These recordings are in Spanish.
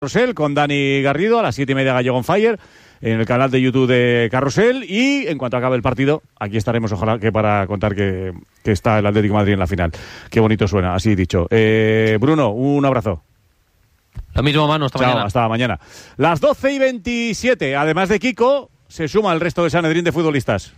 Carrusel con Dani Garrido a las 7:30 Gallego on Fire en el canal de YouTube de Carrusel, y en cuanto acabe el partido aquí estaremos, ojalá que para contar que está el Atlético de Madrid en la final. Qué bonito suena, así dicho. Bruno, un abrazo. Lo mismo, Manu, mañana. Hasta mañana. Las 12:27, además de Kiko, se suma el resto de Sanedrín de futbolistas.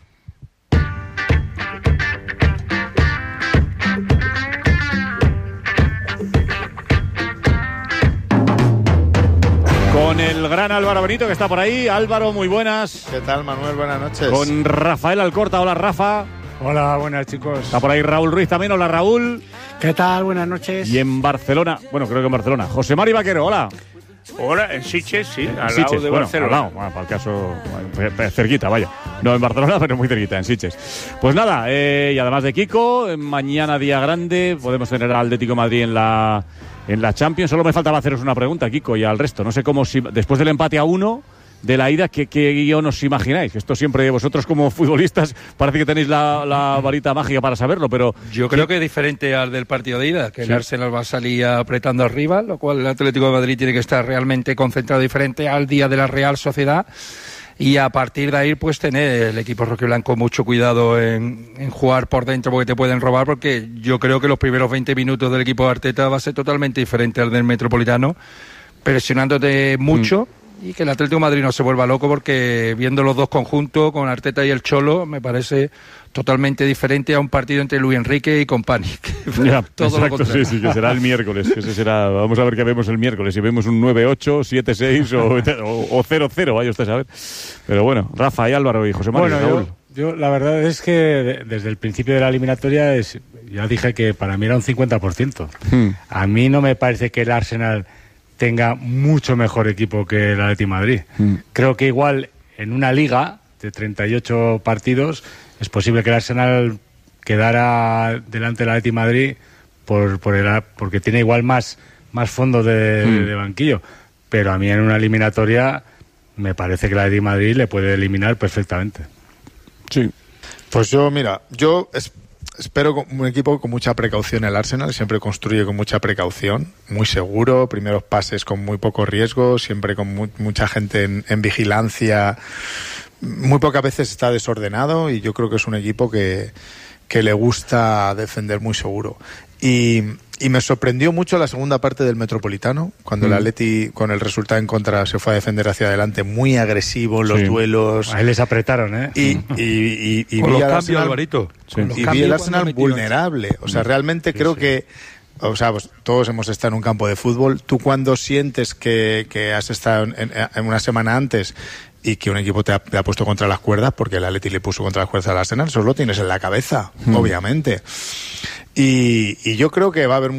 Con el gran Álvaro Benito, que está por ahí. Álvaro, muy buenas. ¿Qué tal, Manuel? Buenas noches. Con Rafael Alcorta. Hola, Rafa. Hola, buenas, chicos. Está por ahí Raúl Ruiz también. Hola, Raúl. ¿Qué tal? Buenas noches. Y en Barcelona, bueno, creo que en Barcelona, José Mari Vaquero. Hola. Hola, en Sitges, sí, al Sitges, lado de Barcelona. Al lado, para el caso, cerquita, vaya. No en Barcelona, pero muy cerquita, en Sitges. Pues nada, y además de Kiko, mañana día grande, podemos tener al Atlético de Madrid en la Champions. Solo me faltaba haceros una pregunta, Kiko, y al resto. No sé cómo, si después del empate a 1 de la ida, ¿qué guión os imagináis? Esto siempre vosotros como futbolistas parece que tenéis la varita mágica para saberlo, pero... Yo creo que es diferente al del partido de ida, que el Arsenal va a salir apretando arriba, lo cual el Atlético de Madrid tiene que estar realmente concentrado, diferente al día de la Real Sociedad, y a partir de ahí pues tener el equipo rojiblanco mucho cuidado en jugar por dentro, porque te pueden robar, porque yo creo que los primeros 20 minutos del equipo de Arteta va a ser totalmente diferente al del Metropolitano, presionándote mucho. Y que el Atlético de Madrid no se vuelva loco, porque viendo los dos conjuntos, con Arteta y el Cholo, me parece totalmente diferente a un partido entre Luis Enrique y Company. Ya, todo exacto, sí, que será el miércoles. Ese será, vamos a ver qué vemos el miércoles. Si vemos un 9-8, 7-6 o 0-0, vaya usted a saber. Pero bueno, Rafa y Álvaro y José María. Bueno, yo la verdad es que desde el principio de la eliminatoria ya dije que para mí era un 50%. A mí no me parece que el Arsenal tenga mucho mejor equipo que el Atlético de Madrid. Creo que igual en una liga de 38 partidos es posible que el Arsenal quedara delante del Atlético de Madrid porque tiene igual más fondo de banquillo. Pero a mí en una eliminatoria me parece que el Atlético de Madrid le puede eliminar perfectamente. Sí. Pues yo espero un equipo con mucha precaución. El Arsenal siempre construye con mucha precaución, muy seguro, primeros pases con muy poco riesgo, siempre con mucha gente en vigilancia. Muy pocas veces está desordenado, y yo creo que es un equipo que le gusta defender muy seguro. Y me sorprendió mucho la segunda parte del Metropolitano, cuando el Atleti, con el resultado en contra, se fue a defender hacia adelante, muy agresivo en los duelos. Ahí les apretaron, ¿eh? Y con vi los al cambios, Arsenal, Alvarito. Y vi el Arsenal vulnerable. O sea, realmente creo que... O sea, pues, todos hemos estado en un campo de fútbol. Tú, cuando sientes que has estado en una semana antes y que un equipo te ha puesto contra las cuerdas, porque el Atleti le puso contra las cuerdas al Arsenal, eso lo tienes en la cabeza, obviamente. Y yo creo que va a haber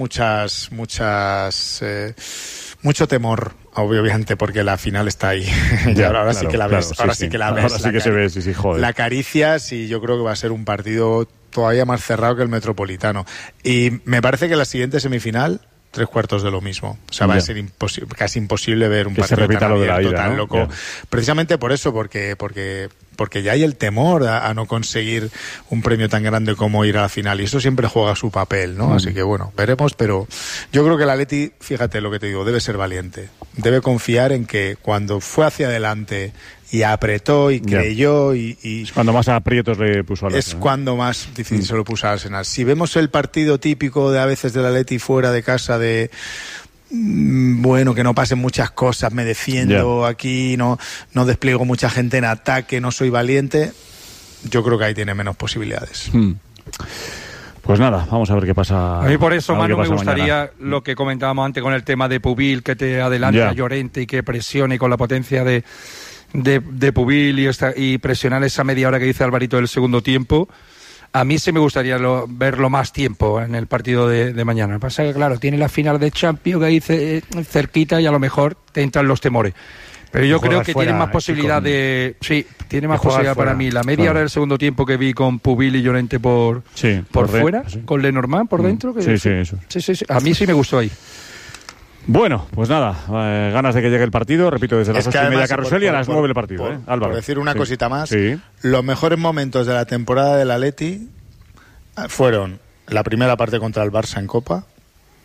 mucho temor, obviamente, porque la final está ahí. Y ahora sí que la ves. Ahora sí que la ves. Ahora sí que se ve, sí, joder. La acaricias, y yo creo que va a ser un partido todavía más cerrado que el Metropolitano. Y me parece que la siguiente semifinal, 3/4 de lo mismo. O sea, va a ser casi imposible ver un partido tan abierto, tan loco. Precisamente por eso, porque ya hay el temor a no conseguir un premio tan grande como ir a la final, y eso siempre juega su papel, ¿no? Así que bueno, veremos, pero yo creo que el Atleti, fíjate lo que te digo, debe ser valiente. Debe confiar en que cuando fue hacia adelante y apretó y creyó y es cuando más aprietos le puso al Arsenal. Es cuando más difícil se lo puso al Arsenal. Si vemos el partido típico de a veces del Atleti fuera de casa, de que no pasen muchas cosas, me defiendo aquí, no despliego mucha gente en ataque, no soy valiente, yo creo que ahí tiene menos posibilidades. Pues nada, vamos a ver qué pasa. A mí por eso, Manu, me gustaría mañana. Lo que comentábamos antes con el tema de Pubil, que te adelanta a Llorente y que presione con la potencia de Pubil y presionar esa media hora que dice Alvarito del segundo tiempo. A mí sí me gustaría verlo más tiempo en el partido de mañana. Lo que pasa es que, claro, tiene la final de Champions que ahí cerquita, y a lo mejor te entran los temores. Pero yo creo que tiene más posibilidad de... Sí, tiene más posibilidad para mí. La media hora del segundo tiempo que vi con Pubil y Llorente por fuera, con Lenormand por dentro. Eso. Sí. A mí sí me gustó ahí. Bueno, pues nada, ganas de que llegue el partido, repito, desde las 8:30 Carrusel y a las 9 el partido. Álvaro. Por decir una cosita más, los mejores momentos de la temporada del Atleti fueron la primera parte contra el Barça en Copa,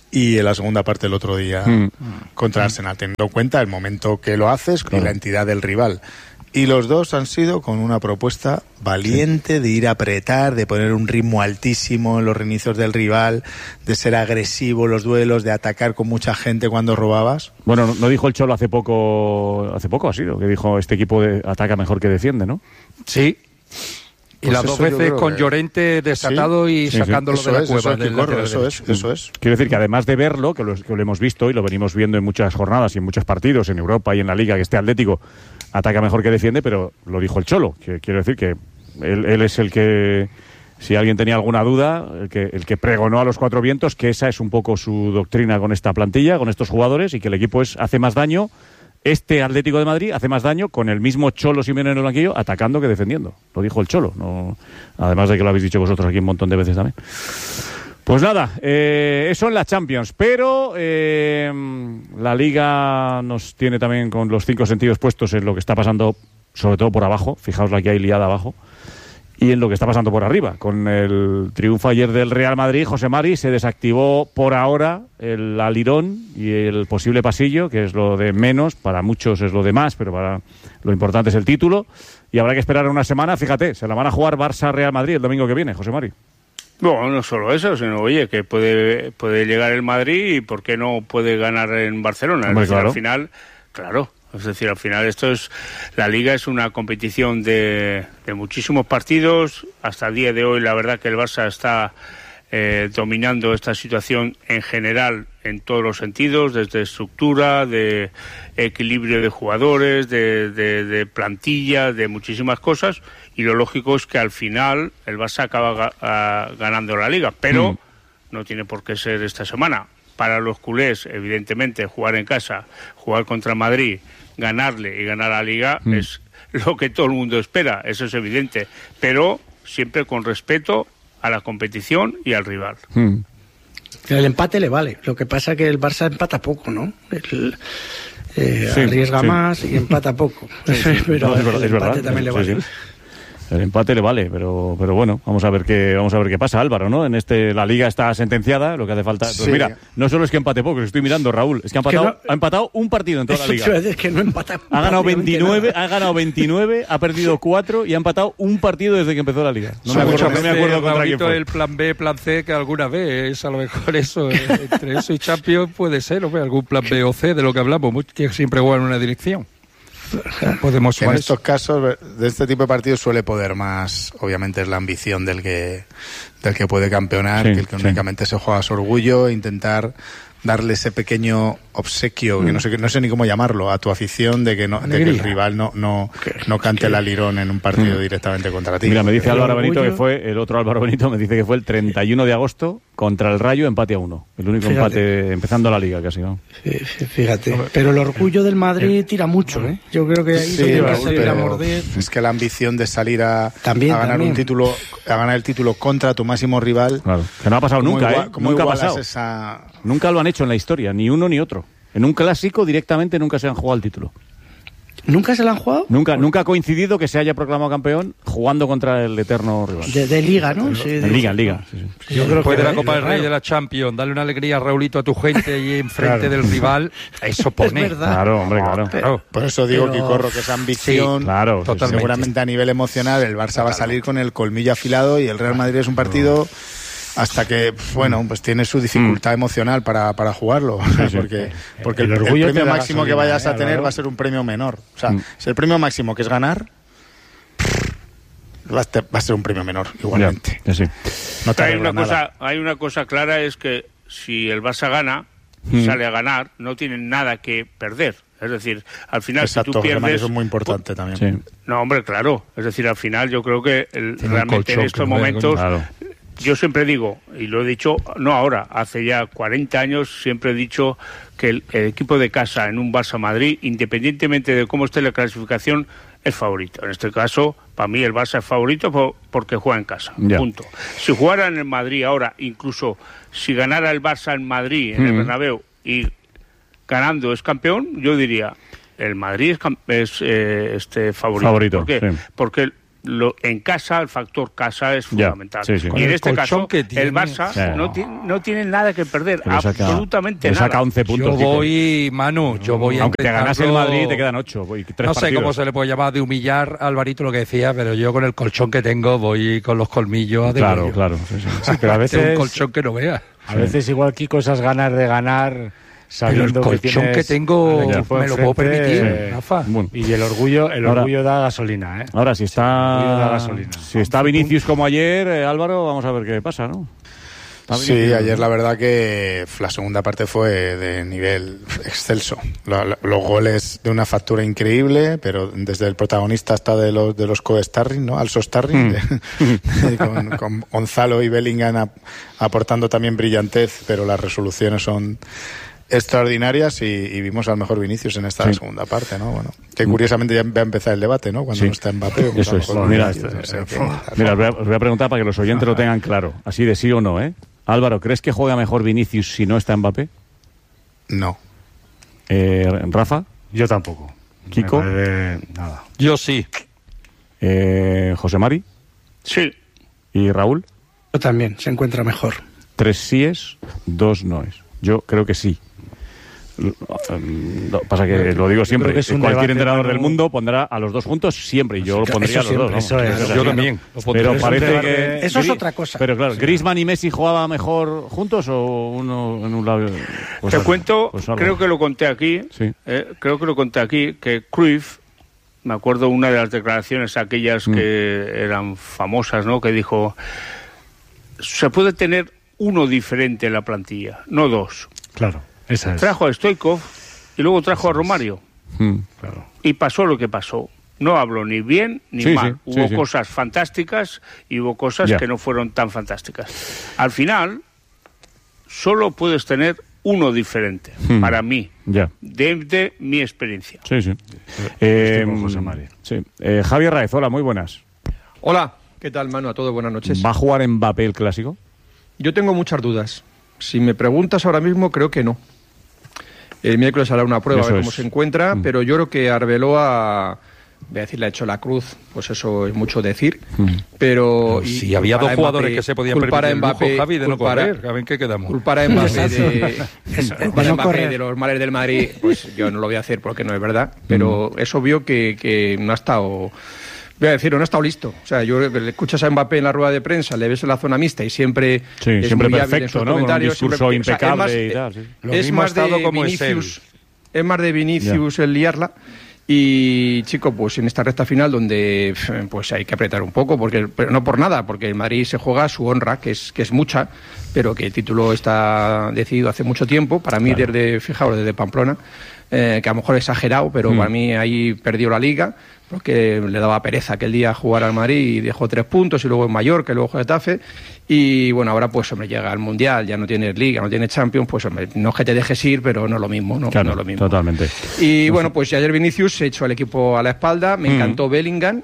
y en la segunda parte el otro día contra Arsenal, teniendo en cuenta el momento que lo haces y la entidad del rival. Y los dos han sido con una propuesta valiente de ir a apretar, de poner un ritmo altísimo en los reinicios del rival, de ser agresivo en los duelos, de atacar con mucha gente cuando robabas. Bueno, no dijo el Cholo hace poco ha sido, que dijo este equipo ataca mejor que defiende, ¿no? Sí. Y Pues las dos veces con Llorente desatado y sacándolo de la cueva. Eso es. Quiero decir que además de verlo, que lo hemos visto y lo venimos viendo en muchas jornadas y en muchos partidos en Europa y en la Liga, que este Atlético ataca mejor que defiende, pero lo dijo el Cholo. Que quiero decir que él es el que, si alguien tenía alguna duda, el que pregonó a los cuatro vientos que esa es un poco su doctrina con esta plantilla, con estos jugadores, y que el equipo hace más daño. Este Atlético de Madrid hace más daño con el mismo Cholo Simeone en el banquillo atacando que defendiendo. Lo dijo el Cholo. No, además de que lo habéis dicho vosotros aquí un montón de veces también. Pues nada, eso en la Champions. Pero la Liga nos tiene también con los 5 sentidos puestos en lo que está pasando, sobre todo por abajo. Fijaos la que hay liada abajo. Y en lo que está pasando por arriba. Con el triunfo ayer del Real Madrid, José Mari, se desactivó por ahora el alirón y el posible pasillo, que es lo de menos, para muchos es lo de más, pero para lo importante es el título. Y habrá que esperar una semana, fíjate, se la van a jugar Barça-Real Madrid el domingo que viene, José Mari. Bueno, no solo eso, sino, oye, que puede llegar el Madrid y ¿por qué no puede ganar en Barcelona? Hombre, es decir, claro. Al final, claro. Es decir, al final la Liga es una competición de muchísimos partidos. Hasta el día de hoy, la verdad que el Barça está dominando esta situación en general en todos los sentidos, desde estructura, de equilibrio de jugadores, de plantilla, de muchísimas cosas. Y lo lógico es que al final el Barça acaba ganando la Liga, pero no tiene por qué ser esta semana. Para los culés, evidentemente, jugar en casa, jugar contra Madrid, ganarle y ganar la Liga es lo que todo el mundo espera, eso es evidente, pero siempre con respeto a la competición y al rival. El empate le vale, lo que pasa es que el Barça empata poco, ¿no? Arriesga más y empata poco. Pero No, el empate también le vale. Sí. El empate le vale, pero bueno, vamos a ver qué pasa, Álvaro, ¿no? La Liga está sentenciada, lo que hace falta. Pues mira, no solo es que empate poco, estoy mirando, Raúl, es que ha empatado un partido en toda la Liga. Es que no empata. Ha ganado 29, ha perdido 4 y ha empatado un partido desde que empezó la Liga. No me acuerdo contra quién fue. El plan B, plan C, que alguna vez, a lo mejor eso, entre eso y Champions puede ser, ¿no? Algún plan B o C de lo que hablamos, que siempre juega en una dirección. Podemos en estos casos de este tipo de partidos suele poder más, obviamente es la ambición del que puede campeonar, que el que únicamente se juega su orgullo, intentar darle ese pequeño obsequio, que no sé ni cómo llamarlo, a tu afición de que el rival no cante el alirón en un partido directamente contra ti. Mira, me dice Álvaro Benito que fue, el otro Álvaro Benito me dice que fue el 31 de agosto contra el Rayo, empate a 1. El único empate empezando la Liga casi, ¿no? Fíjate. Pero el orgullo del Madrid tira mucho, ¿eh? Yo creo que ahí se va a salir a morder. Es que la ambición de salir a ganar un título, a ganar el título contra tu máximo rival. Claro, que no ha pasado nunca, nunca ha pasado. Nunca lo han hecho en la historia, ni uno ni otro. En un clásico directamente nunca se han jugado el título. ¿Nunca se lo han jugado? Nunca ha coincidido que se haya proclamado campeón jugando contra el eterno rival. De Liga, ¿no? En Liga. Sí. Yo creo que de la Copa del Rey, de la Champions, darle una alegría, Raulito, a tu gente ahí enfrente del rival, eso pone. Es verdad. Claro, hombre, claro. Por eso digo, Quicorro, que esa ambición, totalmente. Seguramente a nivel emocional, el Barça va a salir con el colmillo afilado y el Real Madrid es un partido... Hasta que, pues tiene su dificultad emocional para jugarlo. Porque el premio máximo que vayas a tener va a ser un premio menor. O sea, si el premio máximo que es ganar, va a ser un premio menor, igualmente. Sí. No te hay una cosa clara, es que si el Barça gana, sale a ganar, no tienen nada que perder. Es decir, al final, exacto, si tú pierdes... Eso es muy importante también. Sí. No, hombre, claro. Es decir, al final yo creo que realmente en estos momentos... Claro. Yo siempre digo, y lo he dicho, no ahora, hace ya 40 años, siempre he dicho que el equipo de casa en un Barça-Madrid, independientemente de cómo esté la clasificación, es favorito. En este caso, para mí el Barça es favorito porque juega en casa, punto. Si jugara en el Madrid ahora, incluso si ganara el Barça en Madrid, en el Bernabéu, y ganando es campeón, yo diría, el Madrid es favorito. Favorito, ¿Por qué? Porque en casa, el factor casa es fundamental. Sí, sí. Y en este caso, tiene, el Barça no tiene nada que perder, absolutamente nada. Saca 11 puntos. Yo voy a aunque te ganase el Madrid, te quedan 8. No sé cómo se le puede llamar de humillar a Alvarito lo que decía, pero yo con el colchón que tengo voy con los colmillos a Claro. Sí, pero a veces un colchón que no vea. A veces igual, Kiko, esas ganas de ganar... Pero el colchón que tengo me lo puedo permitir, Rafa. Bueno. Y el orgullo da gasolina, ¿eh? Ahora, si está Vinicius como ayer, Álvaro, vamos a ver qué pasa, ¿no? Sí, ayer la verdad que la segunda parte fue de nivel excelso. Los goles de una factura increíble, pero desde el protagonista hasta de los co-starring, ¿no? Also Starring, con Gonzalo y Bellingham aportando también brillantez, pero las resoluciones son extraordinarias y vimos al mejor Vinicius en esta segunda parte, ¿no? Bueno, que curiosamente ya va a empezar el debate, ¿no? Cuando no está Mbappé. Eso es. Mira, os voy a preguntar para que los oyentes lo tengan claro, así de sí o no, ¿eh? Álvaro, ¿crees que juega mejor Vinicius si no está Mbappé? No. ¿Rafa? Yo tampoco. ¿Kiko? Nada. Yo sí. ¿José Mari? Sí. ¿Y Raúl? Yo también, se encuentra mejor. 3 síes, 2 noes. Yo creo que sí. Pasa que lo digo siempre, cualquier entrenador del mundo pondrá a los dos juntos siempre, y yo lo pondría a los dos, ¿no? Eso es, yo también. Pero parece que eso es otra cosa. Pero claro, ¿Griezmann y Messi jugaban mejor juntos o uno en un lado? Pues te cuento, creo que lo conté aquí, que Cruyff, me acuerdo una de las declaraciones aquellas que eran famosas, ¿no? Que dijo, se puede tener uno diferente en la plantilla, no dos. Claro, esa es. Trajo a Stoichkov y luego trajo a Romario. Claro. Y pasó lo que pasó. No hablo ni bien ni mal. Hubo cosas fantásticas y hubo cosas que no fueron tan fantásticas. Al final, solo puedes tener uno diferente, para mí, desde mi experiencia. Sí. José Mari. Javier Raez, hola, muy buenas. Hola, ¿qué tal, Manu? A todos, buenas noches. ¿Va a jugar Mbappé el Clásico? Yo tengo muchas dudas. Si me preguntas ahora mismo, creo que no. El miércoles hará una prueba, a ver cómo se encuentra, pero yo creo que Arbeloa, voy a decir, le ha hecho la cruz, pues eso es mucho decir, pero... Si había dos jugadores que se podían permitir el lujo, Javi, de no correr, a ver qué quedamos. Culpar a Mbappé de los males del Madrid, pues yo no lo voy a hacer porque no es verdad, pero es obvio que no ha estado... Voy a decir, no ha estado listo. O sea, yo le escuchas a Mbappé en la rueda de prensa, le ves en la zona mixta y siempre es siempre muy perfecto, ¿no? Con un discurso impecable y tal. Es más de como Vinicius, es más de Vinicius el liarla. Y chico, pues en esta recta final donde pues hay que apretar un poco, pero no por nada, porque el Madrid se juega su honra, que es mucha, pero que el título está decidido hace mucho tiempo. Para mí, desde Pamplona, que a lo mejor he exagerado, pero para mí ahí perdió la Liga, porque le daba pereza aquel día jugar al Madrid y dejó 3 puntos, y luego en Mallorca, y luego Getafe, y bueno, ahora pues hombre, llega al Mundial, ya no tienes Liga, no tienes Champions, pues hombre, no es que te dejes ir, pero no es lo mismo, ¿no? Claro, no es lo mismo. Totalmente. Y bueno, pues ayer Vinicius se echó al equipo a la espalda, me encantó Bellingham,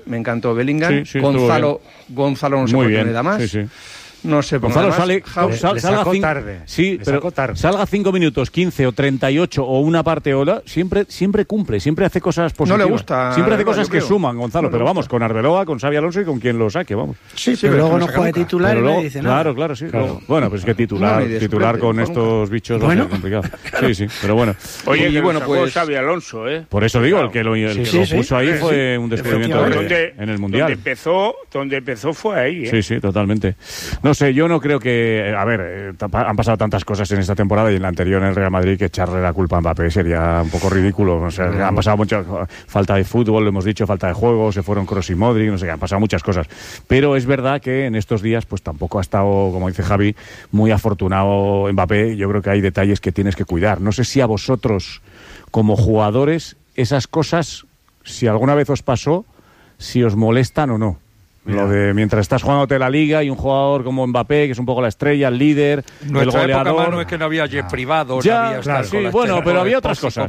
Gonzalo no sé por qué me da más. No sé, Gonzalo salga tarde. Sí, pero salga 5 minutos, 15 o 38 o una parte hora, siempre cumple, siempre hace cosas positivas. No le gusta. Siempre hace cosas que suman, Gonzalo, pero vamos, con Arbeloa, con Xabi Alonso y con quien lo saque, vamos. Sí, pero luego no juega de titular y no dice nada. Claro, sí. Claro. Bueno, pues es que titular con estos bichos va a ser complicado. Sí, pero bueno. Oye, y bueno, pues Xabi Alonso, Por eso digo, el que lo puso ahí fue un descubrimiento en el Mundial. Donde empezó fue ahí, Sí, totalmente. No sé, yo no creo que... A ver, han pasado tantas cosas en esta temporada y en la anterior en el Real Madrid que echarle la culpa a Mbappé sería un poco ridículo. O sea, han pasado muchas... Falta de fútbol, lo hemos dicho, falta de juego, se fueron Kroos y Modric, no sé, han pasado muchas cosas. Pero es verdad que en estos días pues tampoco ha estado, como dice Javi, muy afortunado Mbappé. Yo creo que hay detalles que tienes que cuidar. No sé si a vosotros, como jugadores, esas cosas, si alguna vez os pasó, si os molestan o no. Lo de mientras estás jugándote la Liga y un jugador como Mbappé, que es un poco la estrella, el líder, el goleador... Época, no es que no había jet privado, ya, no había claro, sí, bueno, pero había otras cosas.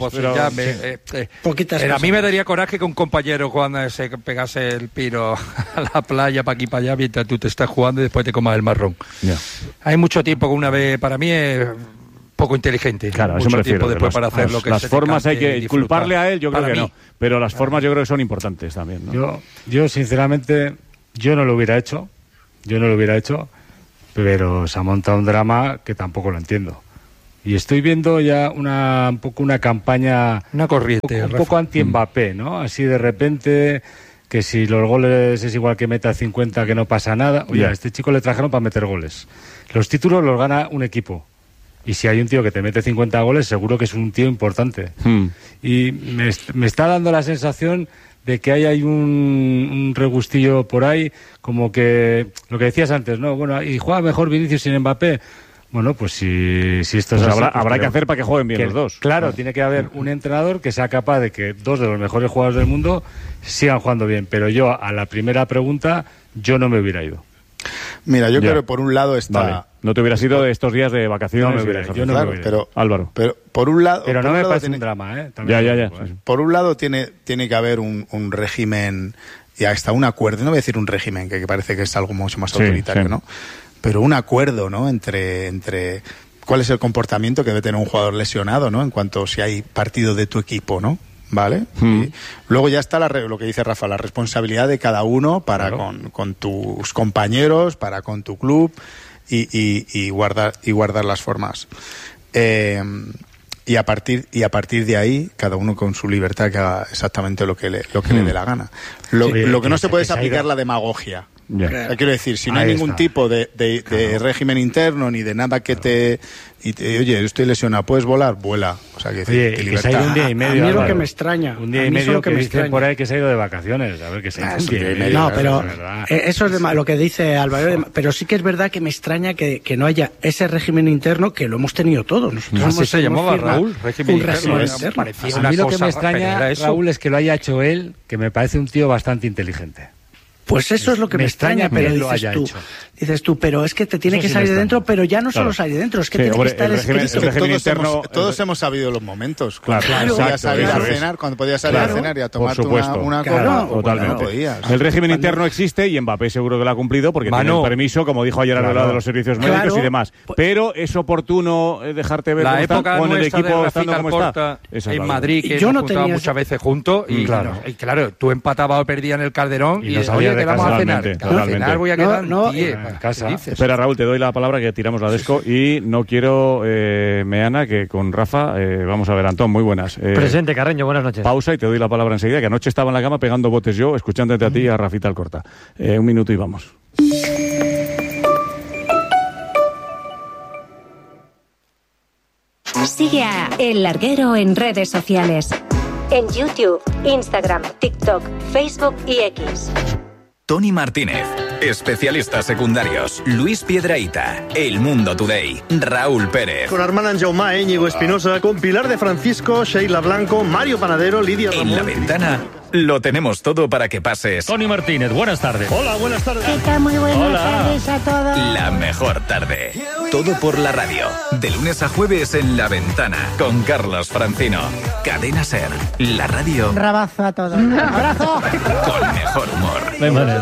Poquitas cosas. A mí me daría coraje que un compañero cuando se pegase el piro a la playa para aquí para allá mientras tú te estás jugando y después te comas el marrón. Hay mucho tiempo que una vez, para mí poco inteligente. Claro, a eso mucho me refiero. tiempo después para hacer lo que las formas hay que culparle a él, yo creo que no. Pero las formas yo creo que son importantes también, ¿no? Yo sinceramente, yo no lo hubiera hecho, pero se ha montado un drama que tampoco lo entiendo. Y estoy viendo ya un poco una campaña, una corriente, un poco anti-Mbappé, ¿no? Así de repente, que si los goles es igual que meta 50, que no pasa nada. Oye, a este chico le trajeron para meter goles. Los títulos los gana un equipo. Y si hay un tío que te mete 50 goles, seguro que es un tío importante. Y me está dando la sensación de que hay un regustillo por ahí, como que lo que decías antes, ¿no? Bueno, y juega mejor Vinicius sin Mbappé. Bueno, pues si esto es así, habrá que hacer para que jueguen bien los dos. Claro, tiene que haber un entrenador que sea capaz de que dos de los mejores jugadores del mundo sigan jugando bien. Pero yo, a la primera pregunta, yo no me hubiera ido. Mira, yo creo que por un lado está... Vale. No te hubieras ido de estos días de vacaciones. No me hubiera ido. Yo no me hubiera ido. Álvaro. Pero por un lado... Pero no me parece un drama, ¿eh? Ya. Por un lado tiene que haber un régimen y hasta un acuerdo. No voy a decir un régimen, que parece que es algo mucho más autoritario, ¿no? Pero un acuerdo, ¿no? Entre cuál es el comportamiento que debe tener un jugador lesionado, ¿no? En cuanto si hay partido de tu equipo, ¿no? ¿Vale? Y luego ya está lo que dice Rafa, la responsabilidad de cada uno para con tus compañeros, para con tu club y guardar las formas. Y a partir de ahí, cada uno con su libertad que haga exactamente lo que le dé la gana. Lo que no se puede es aplicar la demagogia. Quiero decir, si no hay ningún tipo de régimen interno ni de nada que te... oye, estoy lesionado, ¿puedes volar? Vuela. O sea, que se ha ido un día y medio. A mí lo que me extraña. Un día y medio que dicen por ahí que se ha ido de vacaciones. A ver, que se ha ido un día y medio. No, pero eso es lo que dice Álvaro. Pero sí que es verdad que me extraña que no haya ese régimen interno que lo hemos tenido todos. Nosotros así se llamaba, Raúl, régimen interno. A mí lo que me extraña, Raúl, es que lo haya hecho él, que me parece un tío bastante inteligente. Pues eso es lo que me extraña, pero dices tú, pero es que te tiene que salir de dentro, pero ya no solo salir de dentro, es que tiene que estar escrito. Todos hemos sabido los momentos. Claro. Podías salir a cenar, cuando podías salir a cenar y a tomarte una copa. Totalmente. No podías. El régimen interno existe y Mbappé seguro que lo ha cumplido porque tiene un permiso, como dijo ayer Arbeloa, de los servicios médicos y demás. Pero es oportuno dejarte ver la época con el equipo estando como está en Madrid, que yo nos no juntaba muchas veces juntos y claro, tú empatabas o perdías en el Calderón y oye, que vamos a cenar. A cenar voy a quedar en casa. Espera, Raúl, te doy la palabra que tiramos la desco y no quiero, Meana, que con Rafa vamos a ver. Antón, muy buenas. Presente, Carreño, buenas noches. Pausa y te doy la palabra enseguida, que anoche estaba en la cama pegando botes yo, escuchándote a ti y a Rafita Alcorta. Un minuto y vamos. Sigue a El Larguero en redes sociales. En YouTube, Instagram, TikTok, Facebook y X. Tony Martínez, especialistas secundarios, Luis Piedrahita, El Mundo Today, Raúl Pérez. Con Armand Jaumá, Íñigo Espinosa, con Pilar de Francisco, Sheila Blanco, Mario Panadero, Lidia Ramón. En La Ventana lo tenemos todo para que pases. Tony Martínez, buenas tardes. Hola, buenas tardes. ¿Qué tal? Muy buenas tardes a todos. La mejor tarde. Todo por la radio. De lunes a jueves en La Ventana. Con Carlos Francino. Cadena SER. La radio. Un rabazo a todos. Un abrazo. Con mejor humor. De manera.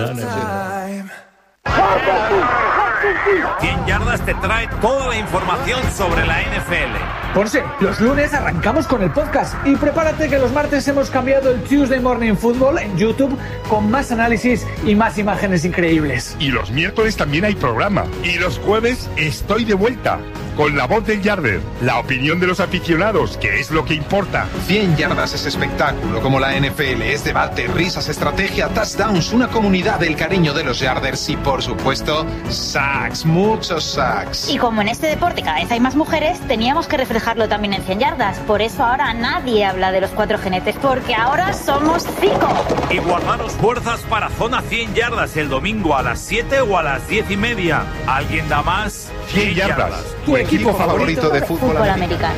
100 Yardas te trae toda la información sobre la NFL. Ponce, los lunes arrancamos con el podcast y prepárate que los martes hemos cambiado el Tuesday Morning Football en YouTube con más análisis y más imágenes increíbles. Y los miércoles también hay programa. Y los jueves estoy de vuelta con la voz del Yarder, la opinión de los aficionados, que es lo que importa. 100 yardas es espectáculo, como la NFL, es debate, risas, estrategia, touchdowns, una comunidad del cariño de los Yarders y, por supuesto, sacks, muchos sacks. Y como en este deporte cada vez hay más mujeres, teníamos que reflejarlo también en 100 yardas. Por eso ahora nadie habla de los 4 jinetes, porque ahora somos 5. Y guardaros fuerzas para Zona 100 Yardas el domingo a las 7 o a las 10:30. ¿Alguien da más? 100 yardas. Tu equipo favorito de fútbol americano.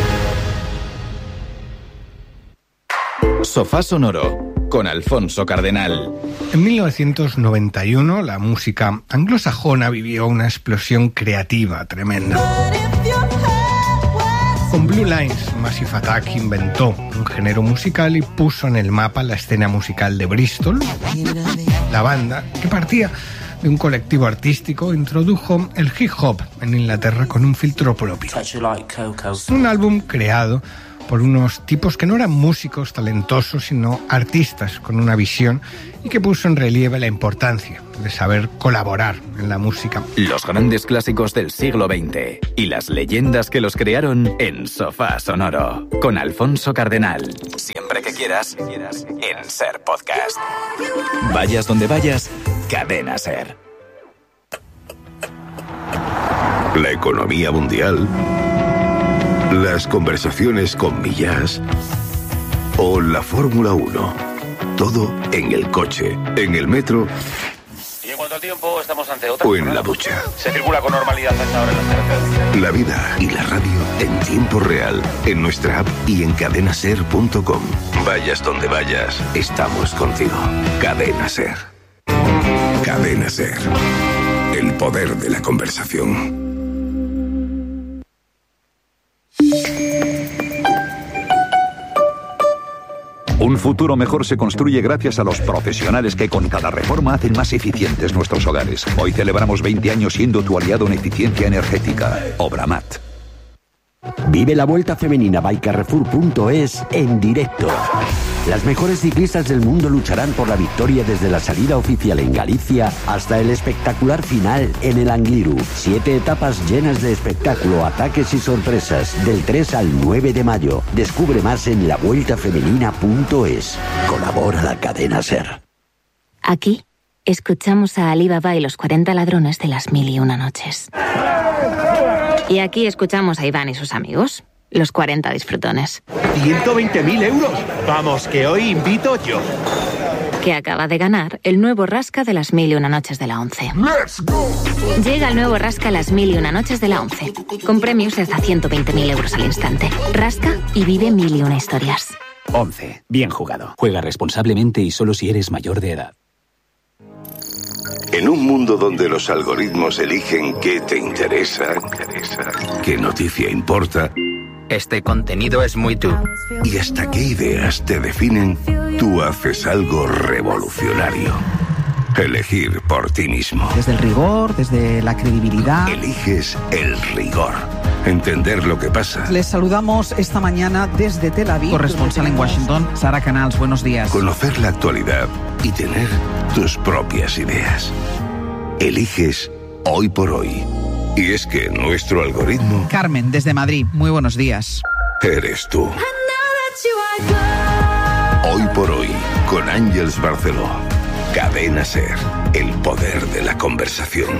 Sofá Sonoro con Alfonso Cardenal. En 1991 la música anglosajona vivió una explosión creativa tremenda. Con Blue Lines, Massive Attack inventó un género musical y puso en el mapa la escena musical de Bristol. La banda, que partía de un colectivo artístico, introdujo el hip hop en Inglaterra con un filtro propio. Un álbum creado por unos tipos que no eran músicos talentosos, sino artistas con una visión, y que puso en relieve la importancia de saber colaborar en la música. Los grandes clásicos del siglo XX y las leyendas que los crearon en Sofá Sonoro, con Alfonso Cardenal. Siempre que quieras, en SER Podcast. Vayas donde vayas, Cadena SER. La economía mundial, las conversaciones con Millás o la Fórmula 1. Todo en el coche, en el metro. Y en cuanto al tiempo, estamos ante otra. O en la ducha. Se circula con normalidad a esta hora en las carreteras. La vida y la radio en tiempo real, en nuestra app y en cadenaser.com. Vayas donde vayas, estamos contigo. Cadena Ser. Cadena Ser. El poder de la conversación. Un futuro mejor se construye gracias a los profesionales que con cada reforma hacen más eficientes nuestros hogares. Hoy celebramos 20 años siendo tu aliado en eficiencia energética. Obramat. Vive la Vuelta Femenina by Carrefour.es en directo. Las mejores ciclistas del mundo lucharán por la victoria desde la salida oficial en Galicia hasta el espectacular final en el Angliru. 7 etapas llenas de espectáculo, ataques y sorpresas, del 3 al 9 de mayo. Descubre más en lavueltafemenina.es. Colabora la cadena SER. Aquí escuchamos a Ali Baba y los 40 ladrones de las 1001 noches. Y aquí escuchamos a Iván y sus amigos, los 40 disfrutones. 120.000 euros. Vamos, que hoy invito yo. Que acaba de ganar el nuevo Rasca de las 1001 noches de la 11. ¡Let's go! Llega el nuevo Rasca las 1001 noches de la 11, con premios de hasta 120.000 euros al instante. Rasca y vive 1001 historias. 11. Bien jugado. Juega responsablemente y solo si eres mayor de edad. En un mundo donde los algoritmos eligen qué te interesa, qué noticia importa, este contenido es muy tú. y hasta qué ideas te definen, tú haces algo revolucionario. Elegir por ti mismo. Desde el rigor, desde la credibilidad. Eliges el rigor. Entender lo que pasa. Les saludamos esta mañana desde Tel Aviv. Corresponsal en Washington, Sara Canals, buenos días. Conocer la actualidad y tener tus propias ideas. Eliges Hoy por Hoy. Y es que nuestro algoritmo... Carmen, desde Madrid, muy buenos días. Eres tú. Hoy por Hoy, con Ángeles Barceló. Cadena SER, el poder de la conversación.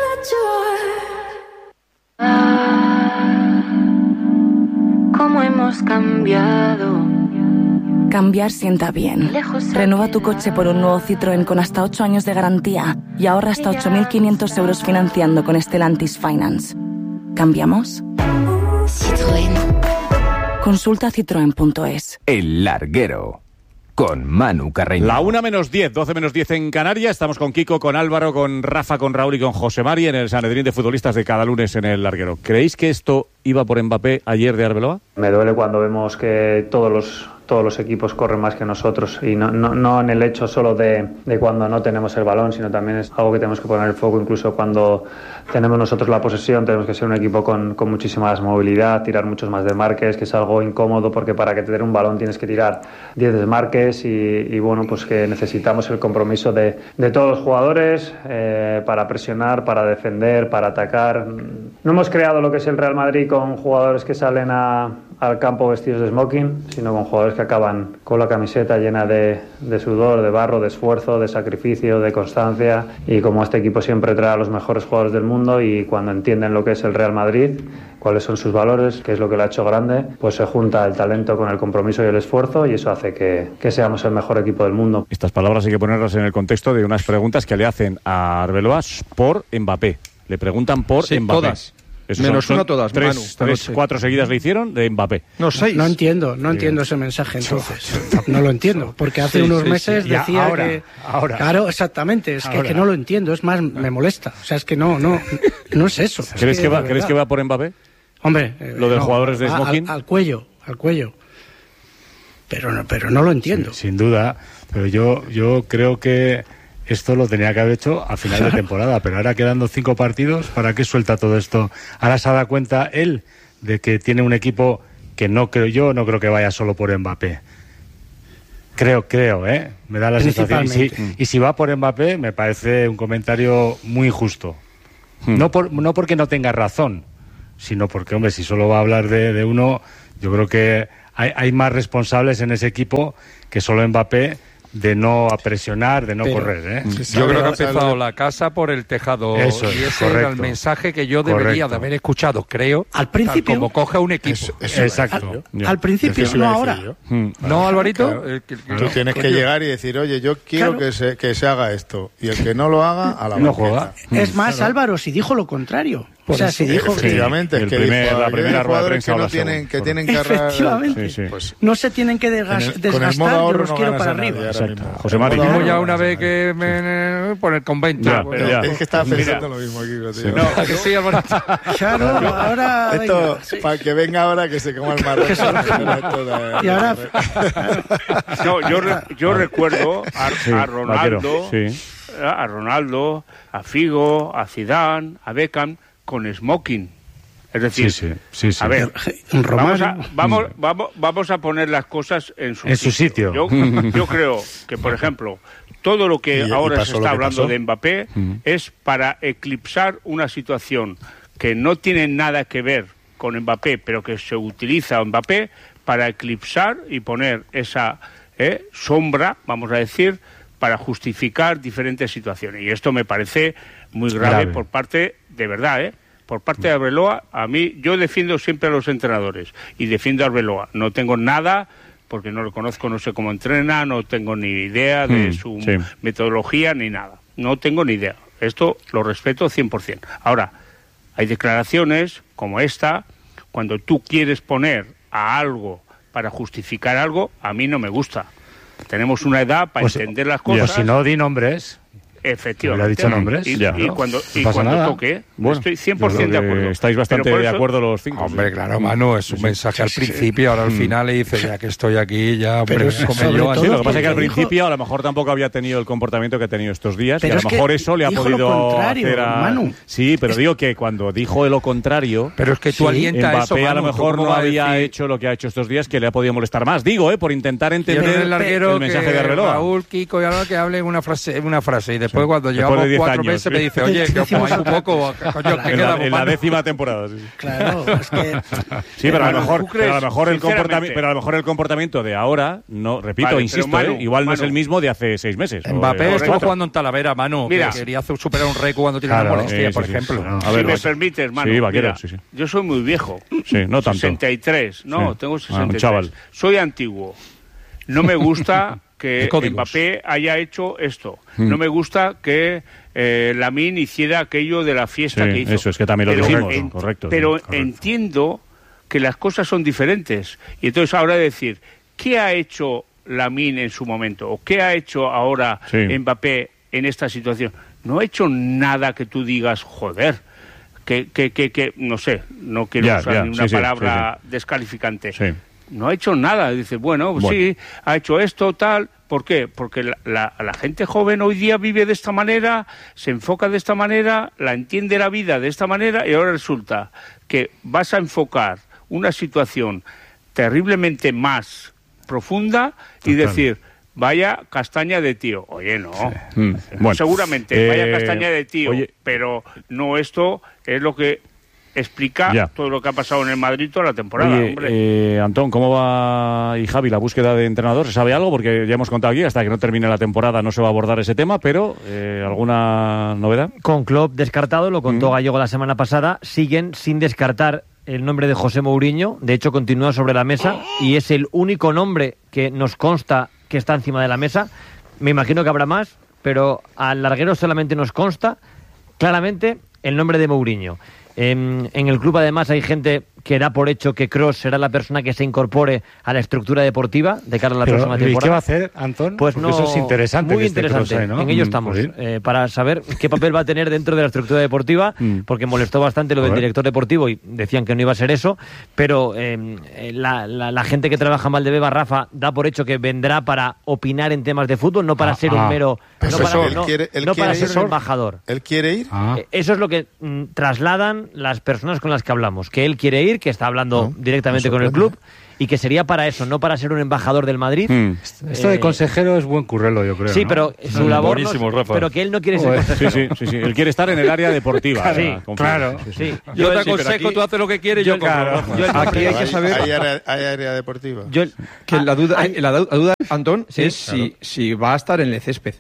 ¿Cómo hemos cambiado? Cambiar sienta bien. Renueva tu coche por un nuevo Citroën con hasta 8 años de garantía y ahorra hasta 8.500 euros financiando con Stellantis Finance. ¿Cambiamos? Citroën. Consulta citroen.es. El Larguero, con Manu Carreño. La 1:10, 12:10 en Canarias. Estamos con Kiko, con Álvaro, con Rafa, con Raúl y con José Mari en el Sanedrín de futbolistas de cada lunes en el Larguero. ¿Creéis que esto iba por Mbappé ayer de Arbeloa? Me duele cuando vemos que todos los equipos corren más que nosotros, y no en el hecho solo de cuando no tenemos el balón, sino también es algo que tenemos que poner el foco. Incluso cuando tenemos nosotros la posesión, tenemos que ser un equipo con muchísima más movilidad, tirar muchos más desmarques, que es algo incómodo porque para que te den un balón tienes que tirar 10 desmarques y bueno, pues que necesitamos el compromiso de todos los jugadores para presionar, para defender, para atacar. No hemos creado lo que es el Real Madrid con jugadores que salen al campo vestidos de smoking, sino con jugadores que acaban con la camiseta llena de sudor, de barro, de esfuerzo, de sacrificio, de constancia, y como este equipo siempre trae a los mejores jugadores del mundo, y cuando entienden lo que es el Real Madrid, cuáles son sus valores, qué es lo que lo ha hecho grande, pues se junta el talento con el compromiso y el esfuerzo, y eso hace que seamos el mejor equipo del mundo. Estas palabras hay que ponerlas en el contexto de unas preguntas que le hacen a Arbeloa por Mbappé. Le preguntan por Mbappé. Todas. Menos una todas, Manu. 4 seguidas le hicieron de Mbappé. No, 6. No entiendo ese mensaje, entonces. No lo entiendo, porque hace unos meses decía que... Ahora. Claro, exactamente, es que no lo entiendo, es más, me molesta. O sea, es que no es eso. ¿Crees que va por Mbappé? Hombre... Lo de los jugadores de smoking. Al cuello. Pero no lo entiendo. Sin duda, pero yo creo que esto lo tenía que haber hecho a final de temporada, pero ahora quedando 5 partidos, ¿para qué suelta todo esto? Ahora se ha dado cuenta él de que tiene un equipo que no creo que vaya solo por Mbappé. Creo, me da la sensación. Y si va por Mbappé, me parece un comentario muy injusto. No porque no tenga razón, sino porque, hombre, si solo va a hablar de uno, yo creo que hay más responsables en ese equipo que solo Mbappé, de no presionar, de no correr. Yo creo que ha empezado la casa por el tejado. Eso y ese era el mensaje que yo debería de haber escuchado, creo, al principio, como coge un equipo. Exacto. Al principio, no ahora. ¿No, Alvarito? Tú tienes que llegar y decir, oye, yo quiero que se haga esto. Y el que no lo haga, a la no juega. Es más, Álvaro, si dijo lo contrario. O sea, si dijo efectivamente, que la primera rueda de prensa que tienen que agarrar, efectivamente, pues, no se tienen que desgastar, yo los quiero para arriba. Exacto. José Mari. Ya una vez que por el convento. Es que estaba pensando lo mismo aquí, tío. No, que sí, claro, ahora esto, para que venga ahora que se coma el marrón. Y ahora yo recuerdo a Ronaldo, a Figo, a Zidane, a Beckham con smoking. Es decir, a ver, vamos a poner las cosas en su sitio. Yo creo que, por ejemplo, todo lo que ahora se está hablando de Mbappé es para eclipsar una situación que no tiene nada que ver con Mbappé, pero que se utiliza a Mbappé para eclipsar y poner esa sombra, vamos a decir, para justificar diferentes situaciones. Y esto me parece muy grave. Por parte, de verdad, por parte de Arbeloa. A mí, yo defiendo siempre a los entrenadores y defiendo a Arbeloa. No tengo nada, porque no lo conozco, no sé cómo entrena, no tengo ni idea de su metodología ni nada. No tengo ni idea. Esto lo respeto 100%. Ahora, hay declaraciones como esta, cuando tú quieres poner a algo para justificar algo, a mí no me gusta. Tenemos una edad para entender las cosas. Pues si no, di nombres. Efectivamente. ¿Le ha dicho nombres? Y cuando toque, estoy 100% de acuerdo. Estáis bastante de acuerdo los 5. Hombre, claro, Manu, es un mensaje al principio, ahora al final le dice, ya que estoy aquí, ya, hombre, como yo. Sí, lo que pasa es que al principio a lo mejor tampoco había tenido el comportamiento que ha tenido estos días, y a lo mejor eso le ha podido hacer a... Manu. Sí, pero digo que cuando dijo lo contrario... Pero es que tú alientas Mbappé eso, Manu, a lo mejor no había hecho lo que ha hecho estos días, que le ha podido molestar más. Digo, por intentar entender el mensaje de Arbeloa. Raúl, Kiko y ahora que hable una frase y después cuando llevamos 4 meses me dice, oye, que os pongáis un poco, coño, que quedamos en la 10ª temporada. Claro, es que... Sí, pero a lo mejor el comportamiento de ahora, no, repito, insisto, Manu, igual no es el mismo de hace 6 meses. Mbappé estuvo jugando en Talavera, Manu, que quería superar un récord cuando tiene una molestia, por ejemplo. A ver, si me permites, Manu, yo soy muy viejo. Sí, no tanto. 63, tengo 63. Soy antiguo. No me gusta que Mbappé haya hecho esto. No me gusta que Lamine hiciera aquello de la fiesta que hizo. Eso es que también lo dijimos, correcto. Pero entiendo que las cosas son diferentes. Y entonces ahora decir, ¿qué ha hecho Lamine en su momento? ¿O qué ha hecho ahora Mbappé en esta situación? No ha hecho nada que tú digas, joder, que no sé, no quiero usar ni una palabra descalificante. Sí. No ha hecho nada. Dice, bueno, sí, ha hecho esto, tal. ¿Por qué? Porque la gente joven hoy día vive de esta manera, se enfoca de esta manera, la entiende la vida de esta manera, y ahora resulta que vas a enfocar una situación terriblemente más profunda y decir, vaya castaña de tío. Oye, no. Seguramente, vaya castaña de tío, pero no, esto es lo que explica todo lo que ha pasado en el Madrid toda la temporada. Oye, Antón, ¿cómo va, y Javi, la búsqueda de entrenador? ¿Se sabe algo? Porque ya hemos contado aquí, hasta que no termine la temporada no se va a abordar ese tema, pero ¿alguna novedad? Con Klopp descartado, lo contó Gallego la semana pasada, siguen sin descartar el nombre de José Mourinho, de hecho continúa sobre la mesa y es el único nombre que nos consta que está encima de la mesa. Me imagino que habrá más, pero al larguero solamente nos consta claramente el nombre de Mourinho. En el club además hay gente que da por hecho que Kroos será la persona que se incorpore a la estructura deportiva de cara a la próxima temporada. ¿Y qué va a hacer, Antón? Pues no, eso es interesante. Muy interesante, Kroos, ¿no? En ello estamos, para saber qué papel va a tener dentro de la estructura deportiva, porque molestó bastante lo del director deportivo y decían que no iba a ser eso, pero la gente que trabaja en Valdebeba, Rafa, da por hecho que vendrá para opinar en temas de fútbol, no para ser un mero... No para ser un embajador. ¿Él quiere ir? Eso es lo que trasladan las personas con las que hablamos, que él quiere ir, que está hablando directamente con el club y que sería para eso, no para ser un embajador del Madrid. Esto de consejero es buen currelo, yo creo. Sí, pero su labor pero que él no quiere ser consejero. Sí. Él quiere estar en el área deportiva. Claro. Sí. Yo te aconsejo, tú haces lo que quieres, yo claro. Aquí hay que saber... Hay área deportiva. La duda, Antón, es si va a estar en el césped.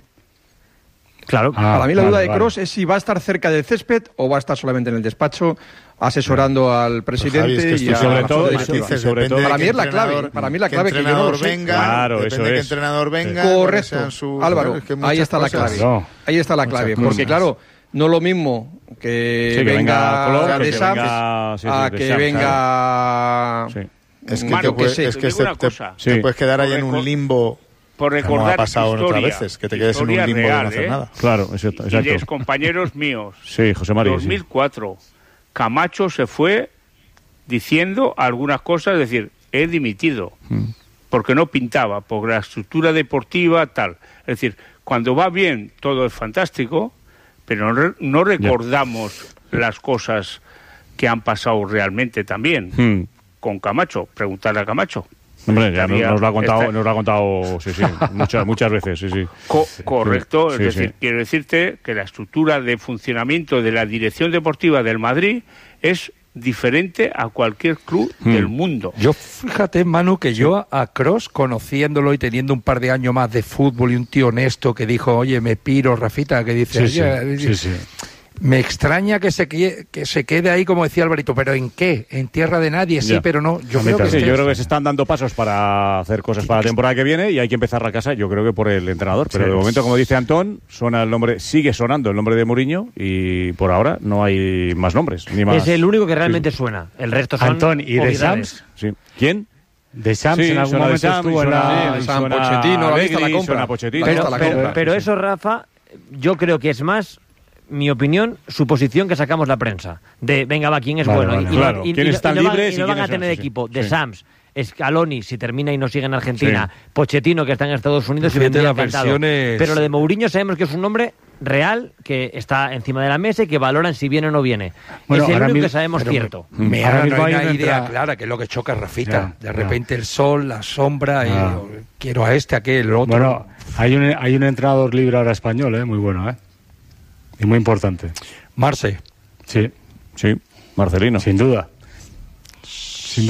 Claro. Para mí la duda de Kroos es si va a estar cerca del césped o va a estar solamente en el despacho asesorando al presidente y sobre todo para mí es la clave. Para mí la clave que yo no lo sé. Claro, eso es. Que entrenador venga. Correcto. Álvaro, ahí está la clave. Ahí está la clave. Porque claro, no lo mismo que venga de Sams a que venga... Es que te puedes quedar ahí en un limbo. Por recordar como ha pasado otras veces, que te quedes en un limbo real, de no hacer nada. Claro, exacto. Y de compañeros míos. Sí, José María. 2004. Camacho se fue diciendo algunas cosas, es decir, he dimitido, porque no pintaba, por la estructura deportiva, tal. Es decir, cuando va bien todo es fantástico, pero no recordamos las cosas que han pasado realmente también con Camacho. Preguntarle a Camacho. Hombre, ya nos lo ha contado, sí, muchas veces, sí. Correcto, es decir, quiero decirte que la estructura de funcionamiento de la dirección deportiva del Madrid es diferente a cualquier club del mundo. Yo, fíjate, Manu, que yo a Kroos, conociéndolo y teniendo un par de años más de fútbol y un tío honesto que dijo, oye, me piro, Rafita, que dice... Sí. Me extraña que se quede ahí, como decía Alvarito, pero ¿en qué? ¿En tierra de nadie? Sí, pero no. Yo creo que se están dando pasos para hacer cosas para la temporada que viene y hay que empezar la casa, yo creo que por el entrenador. Pero de momento, como dice Antón, sigue sonando el nombre de Mourinho y por ahora no hay más nombres. Ni más. Es el único que realmente suena. El resto son Antón y de Sams. Sí. ¿Quién? De Sams en algún momento estuvo en la... Pochettino, pero eso, Rafa, yo creo que es más... mi opinión, suposición que sacamos la prensa de venga va, quién es bueno y no van a tener equipo de Sams, Scaloni si termina y no sigue en Argentina, Pochettino que está en Estados Unidos y vendría encantado. Pero lo de Mourinho sabemos que es un nombre real que está encima de la mesa y que valoran si viene o no viene. Es el único que sabemos cierto. Ahora no hay una idea clara, que es lo que choca a Rafita. De repente el sol, la sombra, quiero a aquel, el otro. Bueno, hay un entrenador libre ahora español, muy bueno, y muy importante. Marce. Sí, Marcelino. Sin duda. Sí.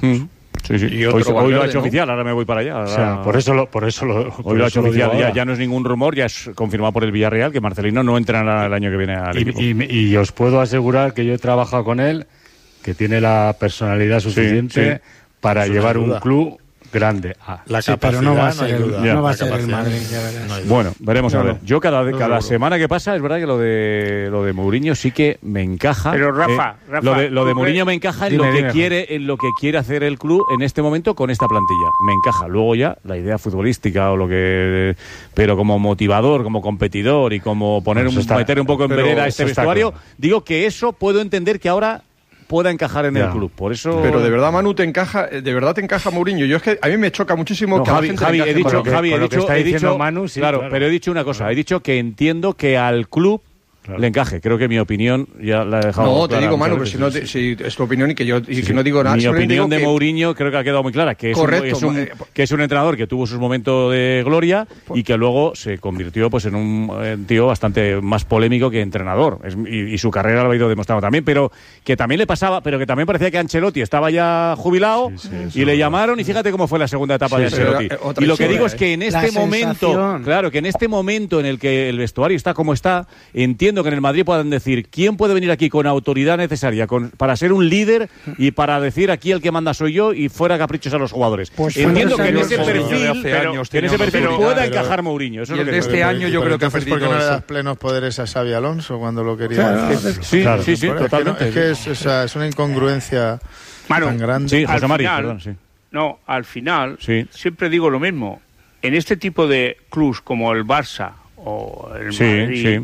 Hoy lo ha hecho oficial, ahora me voy para allá. O sea, por eso hoy lo ha hecho oficial, ya no es ningún rumor, ya es confirmado por el Villarreal que Marcelino no entrenará el año que viene al equipo. Y os puedo asegurar que yo he trabajado con él, que tiene la personalidad suficiente para llevar un club grande. La capacidad, pero no va a ser el Madrid. Bueno, veremos a ver. Yo cada semana que pasa es verdad que lo de Mourinho sí que me encaja. Pero Rafa, lo de Mourinho me encaja en lo que quiere hacer el club en este momento con esta plantilla. Me encaja. Luego ya la idea futbolística o pero como motivador, como competidor y como meter un poco en vereda a este vestuario, digo que eso puedo entender que ahora pueda encajar en el club, por eso... Pero de verdad, Manu, te encaja Mourinho. Yo es que a mí me choca muchísimo que Javi, he dicho Manu, sí, claro, pero he dicho una cosa, he dicho que entiendo que al club le encaje. Creo que mi opinión ya la he dejado. No, te digo, Manu, pero si es tu opinión y que no digo nada. Mi opinión de Mourinho creo que ha quedado muy clara, que es un entrenador que tuvo sus momentos de gloria y que luego se convirtió pues en un tío bastante más polémico que entrenador. Y su carrera lo ha ido demostrando también, pero que también le pasaba, pero que también parecía que Ancelotti estaba ya jubilado y le llamaron y fíjate cómo fue la segunda etapa de Ancelotti. Y lo que digo es que en este momento en el que el vestuario está como está, entiendo que en el Madrid puedan decir quién puede venir aquí con autoridad necesaria para ser un líder y para decir aquí el que manda soy yo y fuera caprichos a los jugadores. Pues entiendo que en ese perfil pueda encajar Mourinho. Eso es lo que este año yo creo que ha perdido. ¿Por qué no le das plenos poderes a Xabi Alonso cuando lo quería decir? Sí, totalmente. Es una incongruencia tan grande. Sí, José Mari, perdón, sí. No, al final, siempre digo lo mismo. En este tipo de clubs como el Barça o el Madrid,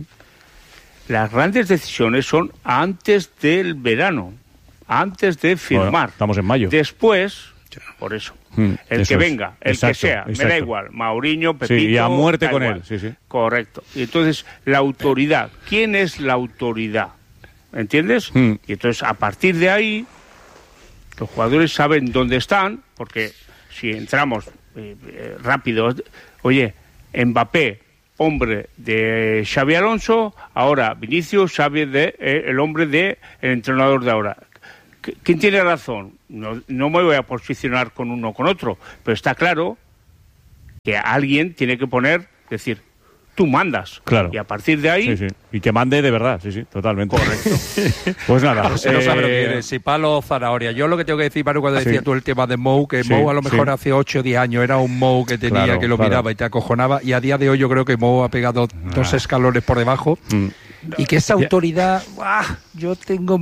las grandes decisiones son antes del verano, antes de firmar. Bueno, estamos en mayo. Después, por eso, el que venga, el que sea, me da igual, Mauriño, Pepito... Sí, y a muerte con él, Correcto. Y entonces, la autoridad, ¿quién es la autoridad? ¿Entiendes? Y entonces, a partir de ahí, los jugadores saben dónde están, porque si entramos rápido, oye, Mbappé, hombre de Xabi Alonso, ahora Vinicius, Xavi el hombre del entrenador de ahora. ¿Quién tiene razón? No me voy a posicionar con uno o con otro, pero está claro que alguien tiene que decir, tú mandas. Claro. Y a partir de ahí... Sí. Y que mande de verdad, sí, totalmente. Correcto. Pues nada. No sabe lo que quiere, si palo o zanahoria. Yo lo que tengo que decir, Manu, cuando decía tú el tema de Mou, que Mou a lo mejor hace 8 o 10 años era un Mou que tenía, que lo miraba y te acojonaba, y a día de hoy yo creo que Mou ha pegado 2 escalones por debajo. Y que esa autoridad, yo tengo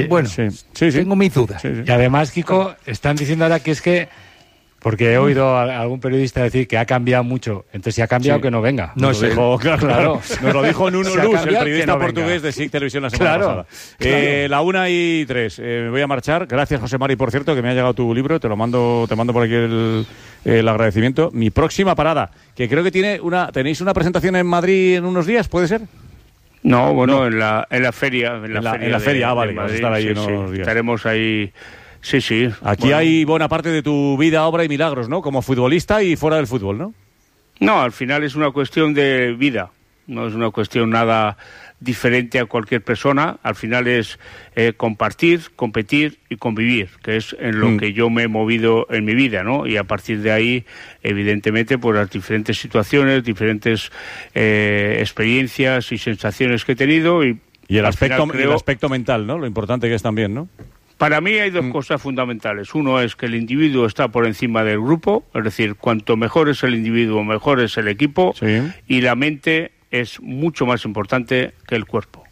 tengo mis dudas. Y además, Kiko, están diciendo ahora que es que, porque he oído a algún periodista decir que ha cambiado mucho, entonces si ha cambiado que no venga. Nos lo dijo, claro. Nos lo dijo Nuno Luz, el periodista portugués de SIC Televisión la semana pasada. La 1:03, me voy a marchar. Gracias, José Mari, por cierto, que me ha llegado tu libro, te mando por aquí el agradecimiento. Mi próxima parada, que creo que tenéis una presentación en Madrid en unos días, ¿puede ser? No, bueno, en la feria. En la feria, vale, vas a estar ahí unos días. Estaremos ahí, sí. Aquí hay buena parte de tu vida, obra y milagros, ¿no? Como futbolista y fuera del fútbol, ¿no? No, al final es una cuestión de vida, no es una cuestión nada diferente a cualquier persona. Al final es compartir, competir y convivir, que es en lo que yo me he movido en mi vida, ¿no? Y a partir de ahí, evidentemente, por las diferentes situaciones, diferentes experiencias y sensaciones que he tenido. Y el aspecto mental, ¿no? Lo importante que es también, ¿no? Para mí hay 2 cosas fundamentales. Uno es que el individuo está por encima del grupo, es decir, cuanto mejor es el individuo, mejor es el equipo, y la mente es mucho más importante que el cuerpo.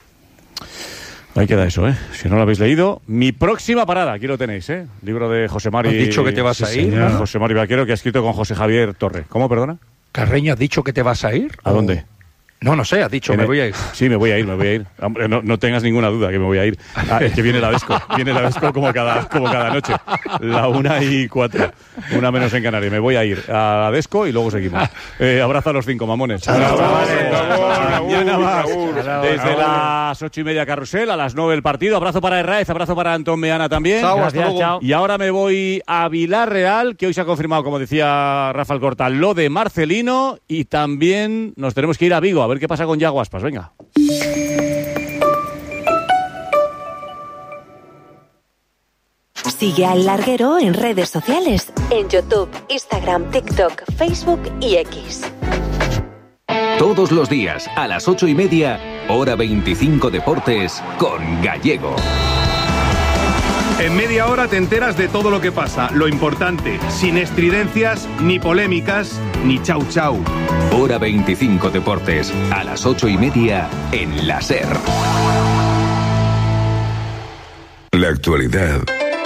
Ahí queda eso, ¿eh? Si no lo habéis leído, mi próxima parada, aquí lo tenéis, ¿eh? Libro de José Mari... ¿Has dicho que te vas a ir? ¿No? José Mari Vaquero, que ha escrito con José Javier Torre. ¿Cómo, perdona? Carreño, ¿has dicho que te vas a ir? ¿A dónde? No sé, has dicho, me voy a ir. Sí, me voy a ir. Hombre, no tengas ninguna duda que me voy a ir. Es que viene la Vesco como cada noche. La 1:04, 1 menos en Canarias. Me voy a ir a la Vesco y luego seguimos. Abrazo a los 5 mamones. Mañana más. Desde las 8:30 Carrusel, a las 9 el partido. Abrazo para Herráez, abrazo para Antón Meana también. Chao. Y ahora me voy a Vilarreal, que hoy se ha confirmado, como decía Rafa Alcorta, lo de Marcelino, y también nos tenemos que ir a Vigo. A ver qué pasa con Yago Aspas, venga. Sigue al Larguero en redes sociales, en YouTube, Instagram, TikTok, Facebook y X. Todos los días, a las 8:30, hora 25 Deportes, con Gallego. En media hora te enteras de todo lo que pasa, lo importante, sin estridencias, ni polémicas, ni chau. Hora 25 Deportes, a las 8:30 en la SER. La actualidad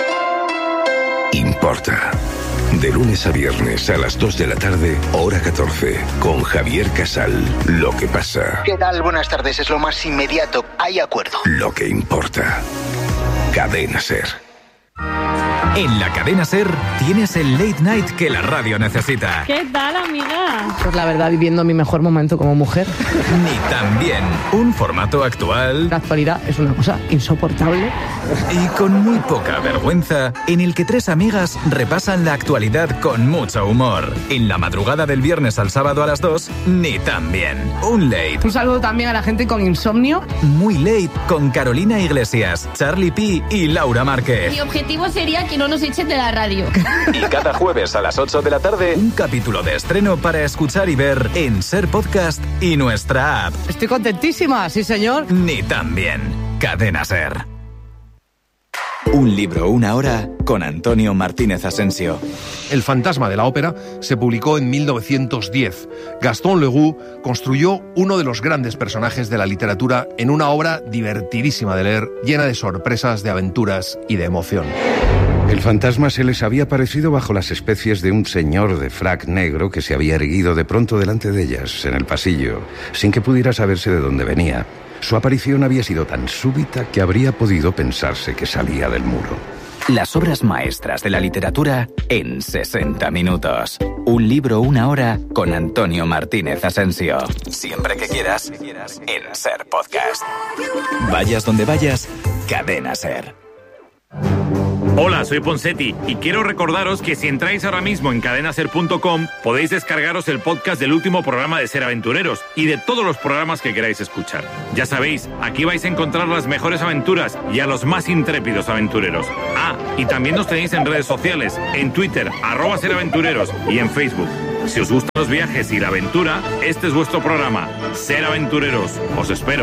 importa. De lunes a viernes a las 2 de la tarde, hora 14, con Javier Casal. Lo que pasa. ¿Qué tal? Buenas tardes, es lo más inmediato. Hay acuerdo. Lo que importa. Cadena SER. En la Cadena SER tienes el late night que la radio necesita. ¿Qué tal, amiga? Pues la verdad, viviendo mi mejor momento como mujer. Ni también un formato actual. La actualidad es una cosa insoportable. Y con muy poca vergüenza, en el que 3 amigas repasan la actualidad con mucho humor. En la madrugada del viernes al sábado a las 2, ni también. Un late. Un saludo también a la gente con insomnio. Muy late con Carolina Iglesias, Charlie P y Laura Márquez. Mi objetivo sería que no nos echen de la radio. Y cada jueves a las 8 de la tarde, un capítulo de estreno para escuchar y ver en SER Podcast y nuestra app. Estoy contentísima, sí señor. Ni también. Cadena SER. Un libro, una hora, con Antonio Martínez Asensio. El fantasma de la ópera se publicó en 1910. Gaston Leroux construyó uno de los grandes personajes de la literatura en una obra divertidísima de leer, llena de sorpresas, de aventuras y de emoción. El fantasma se les había aparecido bajo las especies de un señor de frac negro que se había erguido de pronto delante de ellas, en el pasillo, sin que pudiera saberse de dónde venía. Su aparición había sido tan súbita que habría podido pensarse que salía del muro. Las obras maestras de la literatura en 60 minutos. Un libro, una hora, con Antonio Martínez Asensio. Siempre que quieras, en SER Podcast. Vayas donde vayas, Cadena SER. Hola, soy Ponseti y quiero recordaros que si entráis ahora mismo en cadenaser.com podéis descargaros el podcast del último programa de Ser Aventureros y de todos los programas que queráis escuchar. Ya sabéis, aquí vais a encontrar las mejores aventuras y a los más intrépidos aventureros. Ah, y también nos tenéis en redes sociales, en Twitter, @seraventureros y en Facebook. Si os gustan los viajes y la aventura, este es vuestro programa, Ser Aventureros. Os espero.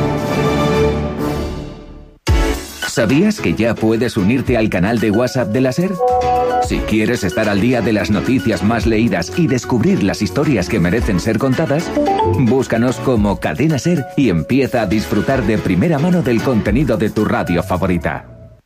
¿Sabías que ya puedes unirte al canal de WhatsApp de la SER? Si quieres estar al día de las noticias más leídas y descubrir las historias que merecen ser contadas, búscanos como Cadena SER y empieza a disfrutar de primera mano del contenido de tu radio favorita.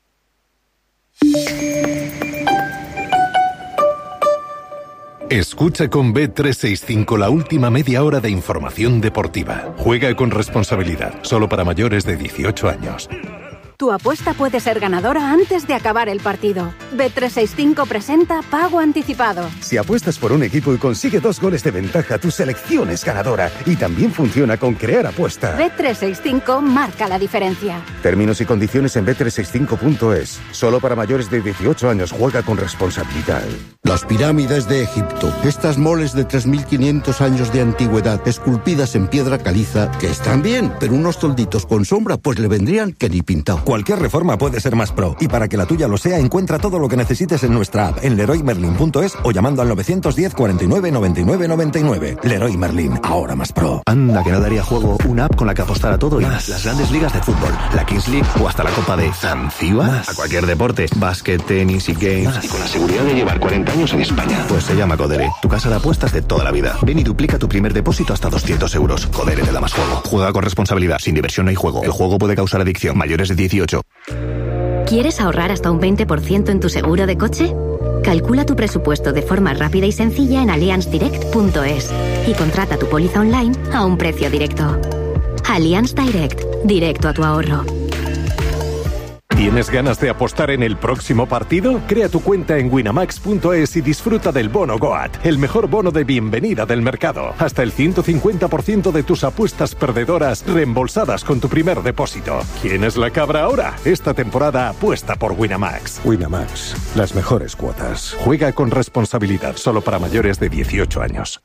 Escucha con Bet365 la última media hora de información deportiva. Juega con responsabilidad, solo para mayores de 18 años. Tu apuesta puede ser ganadora antes de acabar el partido. Bet365 presenta Pago Anticipado. Si apuestas por un equipo y consigue 2 goles de ventaja, tu selección es ganadora. Y también funciona con Crear Apuesta. Bet365 marca la diferencia. Términos y condiciones en bet365.es. Solo para mayores de 18 años. Juega con responsabilidad. Las pirámides de Egipto. Estas moles de 3.500 años de antigüedad, esculpidas en piedra caliza, que están bien, pero unos tolditos con sombra pues le vendrían que ni pintado. Cualquier reforma puede ser más pro, y para que la tuya lo sea, encuentra todo lo que necesites en nuestra app, en leroymerlin.es o llamando al 910 49 99 99. Leroy Merlin, ahora más pro. Anda, que no daría juego una app con la que apostar a todo y más. Las grandes ligas de fútbol, la Kings League o hasta la Copa de Zanzíbar. A cualquier deporte, básquet, tenis y games. Más. Y con la seguridad de llevar 40 años en España. Pues se llama Codere, tu casa de apuestas de toda la vida. Ven y duplica tu primer depósito hasta 200 euros. Codere te da más juego. Juega con responsabilidad, sin diversión no hay juego. El juego puede causar adicción. Mayores de 18. ¿Quieres ahorrar hasta un 20% en tu seguro de coche? Calcula tu presupuesto de forma rápida y sencilla en allianzdirect.es y contrata tu póliza online a un precio directo. Allianz Direct, directo a tu ahorro. ¿Tienes ganas de apostar en el próximo partido? Crea tu cuenta en winamax.es y disfruta del bono GOAT, el mejor bono de bienvenida del mercado. Hasta el 150% de tus apuestas perdedoras reembolsadas con tu primer depósito. ¿Quién es la cabra ahora? Esta temporada apuesta por Winamax. Winamax, las mejores cuotas. Juega con responsabilidad, solo para mayores de 18 años.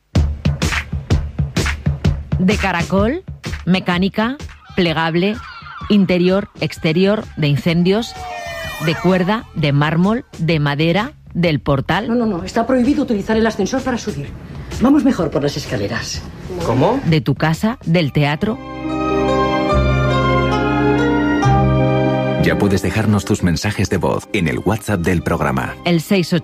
De caracol, mecánica, plegable, interior, exterior, de incendios, de cuerda, de mármol, de madera, del portal. No, está prohibido utilizar el ascensor para subir. Vamos mejor por las escaleras. ¿Cómo? De tu casa, del teatro. Ya puedes dejarnos tus mensajes de voz en el WhatsApp del programa. El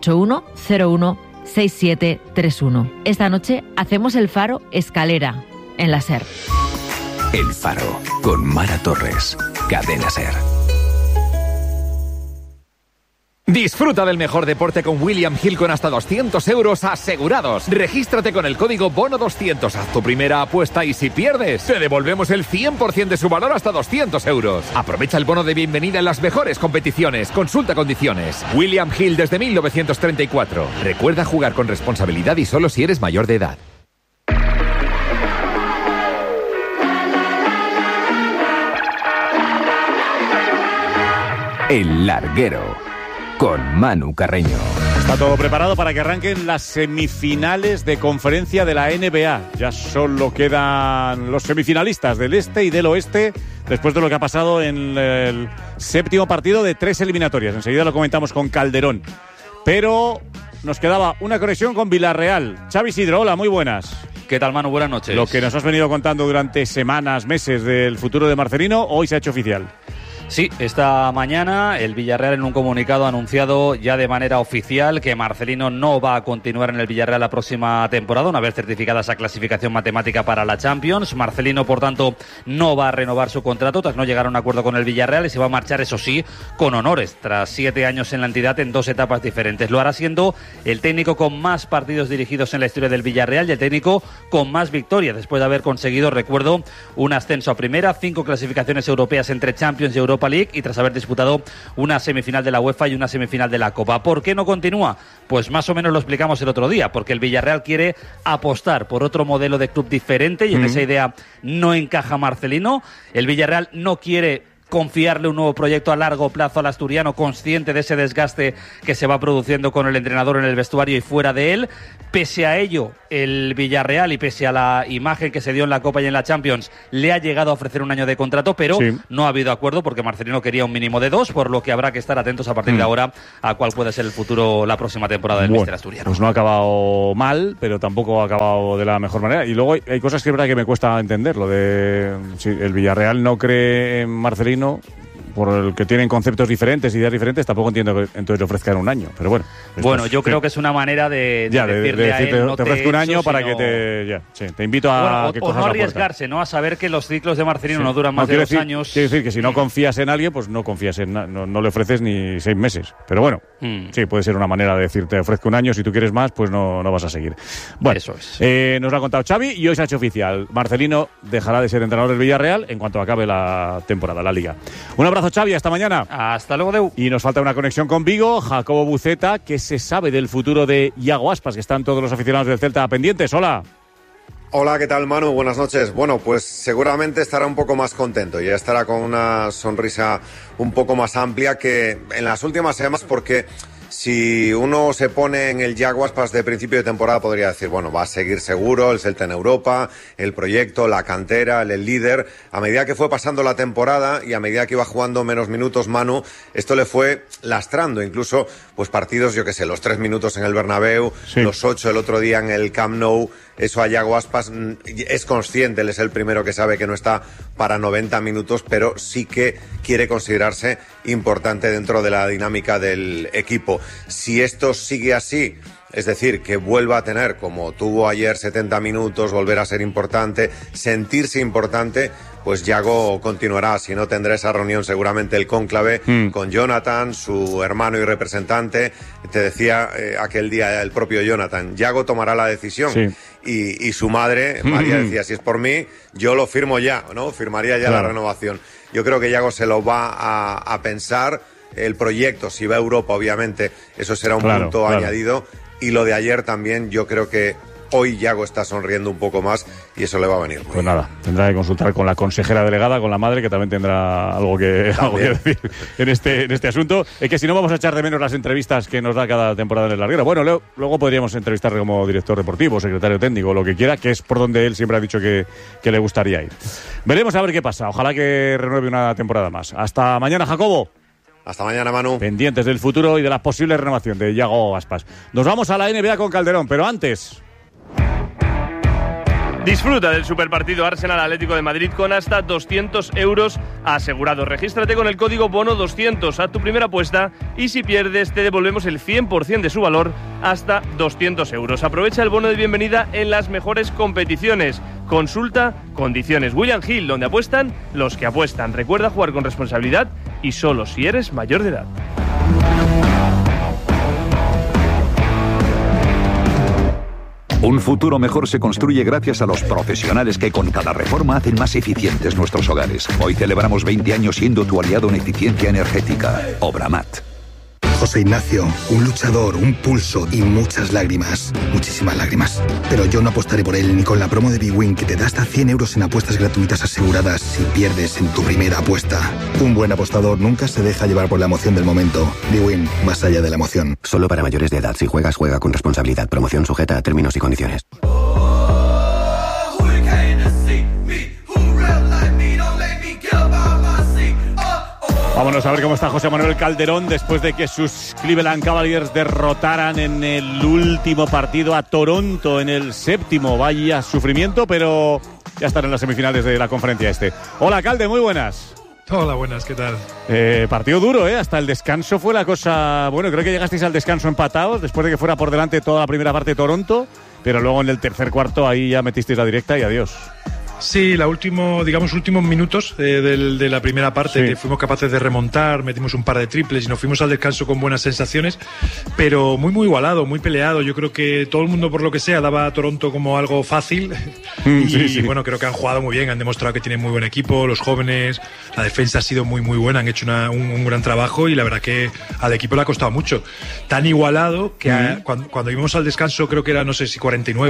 681-01-6731. Esta noche hacemos el Faro Escalera, en la SER. El Faro, con Mara Torres. Cadena SER. Disfruta del mejor deporte con William Hill con hasta 200 euros asegurados. Regístrate con el código BONO200. Haz tu primera apuesta y si pierdes, te devolvemos el 100% de su valor hasta 200 euros. Aprovecha el bono de bienvenida en las mejores competiciones. Consulta condiciones. William Hill desde 1934. Recuerda jugar con responsabilidad y solo si eres mayor de edad. El Larguero, con Manu Carreño. Está todo preparado para que arranquen las semifinales de conferencia de la NBA. Ya solo quedan los semifinalistas del este y del oeste, después de lo que ha pasado en el séptimo partido de 3 eliminatorias. Enseguida lo comentamos con Calderón. Pero nos quedaba una conexión con Villarreal. Xavi Isidro, hola, muy buenas. ¿Qué tal, Manu? Buenas noches. Lo que nos has venido contando durante semanas, meses del futuro de Marcelino, hoy se ha hecho oficial. Sí, esta mañana el Villarreal en un comunicado ha anunciado ya de manera oficial que Marcelino no va a continuar en el Villarreal la próxima temporada, una vez certificada esa clasificación matemática para la Champions. Marcelino, por tanto, no va a renovar su contrato tras no llegar a un acuerdo con el Villarreal y se va a marchar, eso sí, con honores, tras 7 años en la entidad en 2 etapas diferentes. Lo hará siendo el técnico con más partidos dirigidos en la historia del Villarreal y el técnico con más victorias, después de haber conseguido, recuerdo, un ascenso a primera, 5 clasificaciones europeas entre Champions y Europa League y tras haber disputado una semifinal de la UEFA y una semifinal de la Copa. ¿Por qué no continúa? Pues más o menos lo explicamos el otro día, porque el Villarreal quiere apostar por otro modelo de club diferente y en esa idea no encaja Marcelino. El Villarreal no quiere confiarle un nuevo proyecto a largo plazo al asturiano, consciente de ese desgaste que se va produciendo con el entrenador en el vestuario y fuera de él. Pese a ello, el Villarreal y pese a la imagen que se dio en la Copa y en la Champions, le ha llegado a ofrecer un año de contrato, pero no ha habido acuerdo porque Marcelino quería un mínimo de 2, por lo que habrá que estar atentos a partir de ahora a cuál puede ser el futuro la próxima temporada del míster asturiano. Pues no ha acabado mal, pero tampoco ha acabado de la mejor manera. Y luego hay cosas que es verdad que me cuesta entender. Lo de si el Villarreal no cree en Marcelino, por el que tienen conceptos diferentes, ideas diferentes, tampoco entiendo que entonces le ofrezcan un año. Pero bueno. Bueno, yo creo que es una manera de decirle a él, no te ofrezco un año para que te invito a que cojas no arriesgarse, ¿no? A saber que los ciclos de Marcelino no duran más de 2 años. Quiero decir que si no confías en alguien, pues no confías en no le ofreces ni 6 meses. Pero bueno, sí, puede ser una manera de decir, te ofrezco un año, si tú quieres más, pues no vas a seguir. Bueno, eso es. Nos lo ha contado Xavi y hoy se ha hecho oficial. Marcelino dejará de ser entrenador del Villarreal en cuanto acabe la temporada, la Liga. Un abrazo, Xavi, hasta mañana. Hasta luego, Deu. Y nos falta una conexión con Vigo. Jacobo Buceta, ¿qué se sabe del futuro de Iago Aspas? Que están todos los aficionados del Celta pendientes. Hola. Hola, ¿qué tal, Manu? Buenas noches. Bueno, pues seguramente estará un poco más contento. Ya estará con una sonrisa un poco más amplia que en las últimas semanas, porque si uno se pone en el Iago Aspas de principio de temporada podría decir, bueno, va a seguir seguro el Celta en Europa, el proyecto, la cantera, el líder. A medida que fue pasando la temporada y a medida que iba jugando menos minutos, Manu, esto le fue lastrando. Incluso, pues partidos, yo qué sé, los 3 minutos en el Bernabéu, los 8 el otro día en el Camp Nou. Eso a Iago Aspas es consciente, él es el primero que sabe que no está para 90 minutos, pero sí que quiere considerarse importante dentro de la dinámica del equipo. Si esto sigue así, es decir, que vuelva a tener, como tuvo ayer, 70 minutos, volver a ser importante, sentirse importante, pues Iago continuará. Si no, tendrá esa reunión seguramente el cónclave con Jonathan, su hermano y representante. Te decía aquel día el propio Jonathan, Iago tomará la decisión. Sí. Y su madre, María, decía, si es por mí, yo lo firmo ya, ¿no? Firmaría ya la renovación. Yo creo que Iago se lo va a pensar. El proyecto, si va a Europa, obviamente, eso será un punto añadido. Y lo de ayer también, yo creo que hoy Iago está sonriendo un poco más y eso le va a venir. Pues nada, tendrá que consultar con la consejera delegada, con la madre, que también tendrá algo que decir en este asunto. Es que si no, vamos a echar de menos las entrevistas que nos da cada temporada en el larguero. Bueno, luego podríamos entrevistarle como director deportivo, secretario técnico, lo que quiera, que es por donde él siempre ha dicho que le gustaría ir. Veremos a ver qué pasa. Ojalá que renueve una temporada más. Hasta mañana, Jacobo. Hasta mañana, Manu. Pendientes del futuro y de la posible renovación de Iago Aspas. Nos vamos a la NBA con Calderón, pero antes... Disfruta del superpartido Arsenal-Atlético de Madrid con hasta 200 euros asegurados. Regístrate con el código BONO200. Haz tu primera apuesta y si pierdes te devolvemos el 100% de su valor hasta 200 euros. Aprovecha el bono de bienvenida en las mejores competiciones. Consulta condiciones. William Hill, donde apuestan los que apuestan. Recuerda jugar con responsabilidad y solo si eres mayor de edad. Un futuro mejor se construye gracias a los profesionales que con cada reforma hacen más eficientes nuestros hogares. Hoy celebramos 20 años siendo tu aliado en eficiencia energética. Obramat. José Ignacio, un luchador, un pulso y muchas lágrimas. Muchísimas lágrimas. Pero yo no apostaré por él ni con la promo de bwin, que te da hasta 100 euros en apuestas gratuitas aseguradas si pierdes en tu primera apuesta. Un buen apostador nunca se deja llevar por la emoción del momento. bwin, más allá de la emoción. Solo para mayores de edad. Si juegas, juega con responsabilidad. Promoción sujeta a términos y condiciones. Vámonos a ver cómo está José Manuel Calderón después de que sus Cleveland Cavaliers derrotaran en el último partido a Toronto en el 7º. Vaya sufrimiento, pero ya están en las semifinales de la conferencia este. Hola, Calde, muy buenas. Hola, buenas, ¿qué tal? Partido duro, hasta el descanso fue la cosa... Bueno, creo que llegasteis al descanso empatados, después de que fuera por delante toda la primera parte de Toronto, pero luego en el tercer cuarto ahí ya metisteis la directa y adiós. Sí, últimos minutos de la primera parte, que fuimos capaces de remontar, metimos un par de triples y nos fuimos al descanso con buenas sensaciones, pero muy igualado, muy peleado. Yo creo que todo el mundo, por lo que sea, daba a Toronto como algo fácil y bueno, creo que han jugado muy bien, han demostrado que tienen muy buen equipo, los jóvenes, la defensa ha sido muy buena, han hecho un gran trabajo y la verdad que al equipo le ha costado mucho. Tan igualado que cuando íbamos al descanso, creo que era, no sé si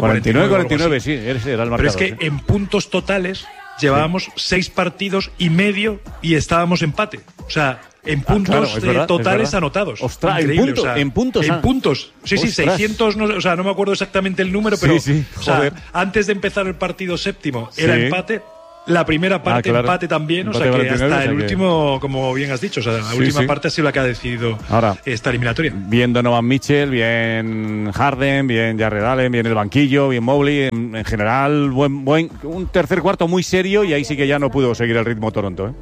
49, sí, era el marcador. Pero es que en puntos totales llevábamos 6 partidos y medio y estábamos empate. O sea, en puntos totales anotados. Ostras, en puntos. Sí, 600, no me acuerdo exactamente el número, pero o sea, antes de empezar el partido séptimo era empate. La primera parte empate también, empate, o sea que hasta el último, como bien has dicho, o sea, la última parte ha sido la que ha decidido esta eliminatoria. Bien Donovan Mitchell, bien Harden, bien Jarrett Allen, bien el banquillo, bien Mobley, en general un tercer cuarto muy serio y ahí sí que ya no pudo seguir el ritmo Toronto,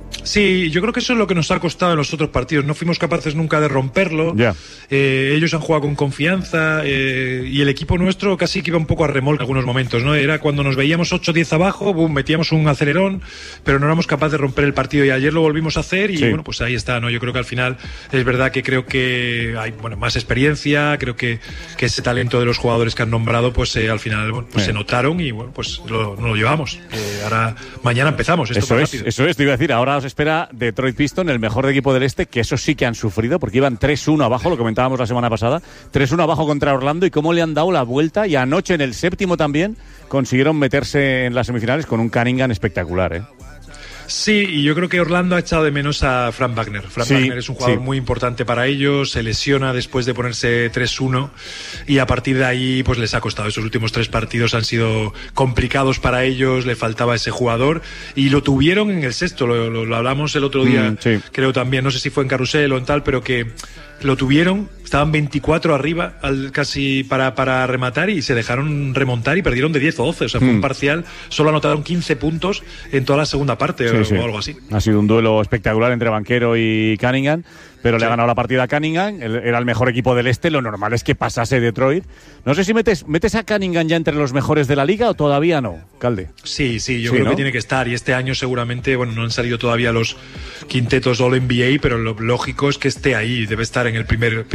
Sí, yo creo que eso es lo que nos ha costado en los otros partidos. No fuimos capaces nunca de romperlo. Ellos han jugado con confianza y el equipo nuestro casi que iba un poco a remolque en algunos momentos, ¿no? Era cuando nos veíamos 8-10 abajo, metíamos un acelerón, pero no éramos capaces de romper el partido y ayer lo volvimos a hacer y bueno, pues ahí está, ¿no? Yo creo que al final es verdad que creo que hay más experiencia, creo que ese talento de los jugadores que han nombrado, pues al final se notaron y bueno, pues no lo llevamos. Ahora mañana empezamos. Eso es, te iba a decir, ahora os espera Detroit Pistons, el mejor equipo del este, que eso sí que han sufrido, porque iban 3-1 abajo, lo comentábamos la semana pasada, 3-1 abajo contra Orlando, y cómo le han dado la vuelta, y anoche en el séptimo también consiguieron meterse en las semifinales con un Cunningham espectacular, Sí, y yo creo que Orlando ha echado de menos a Frank Wagner. Wagner es un jugador muy importante para ellos, se lesiona después de ponerse 3-1 y a partir de ahí pues les ha costado. Esos últimos 3 partidos han sido complicados para ellos, le faltaba ese jugador y lo tuvieron en el sexto, lo hablamos el otro día, creo también, no sé si fue en Carrusel o en tal, pero que lo tuvieron, estaban 24 arriba casi para rematar y se dejaron remontar y perdieron de 10 o 12, o sea, fue un parcial, solo anotaron 15 puntos en toda la segunda parte o algo así. Ha sido un duelo espectacular entre Banchero y Cunningham, pero le ha ganado la partida a Cunningham, era el mejor equipo del este, lo normal es que pasase Detroit. No sé si metes a Cunningham ya entre los mejores de la liga o todavía no, Calde. Sí, yo creo que tiene que estar y este año seguramente, no han salido todavía los quintetos All-NBA, pero lo lógico es que esté ahí, debe estar en el primer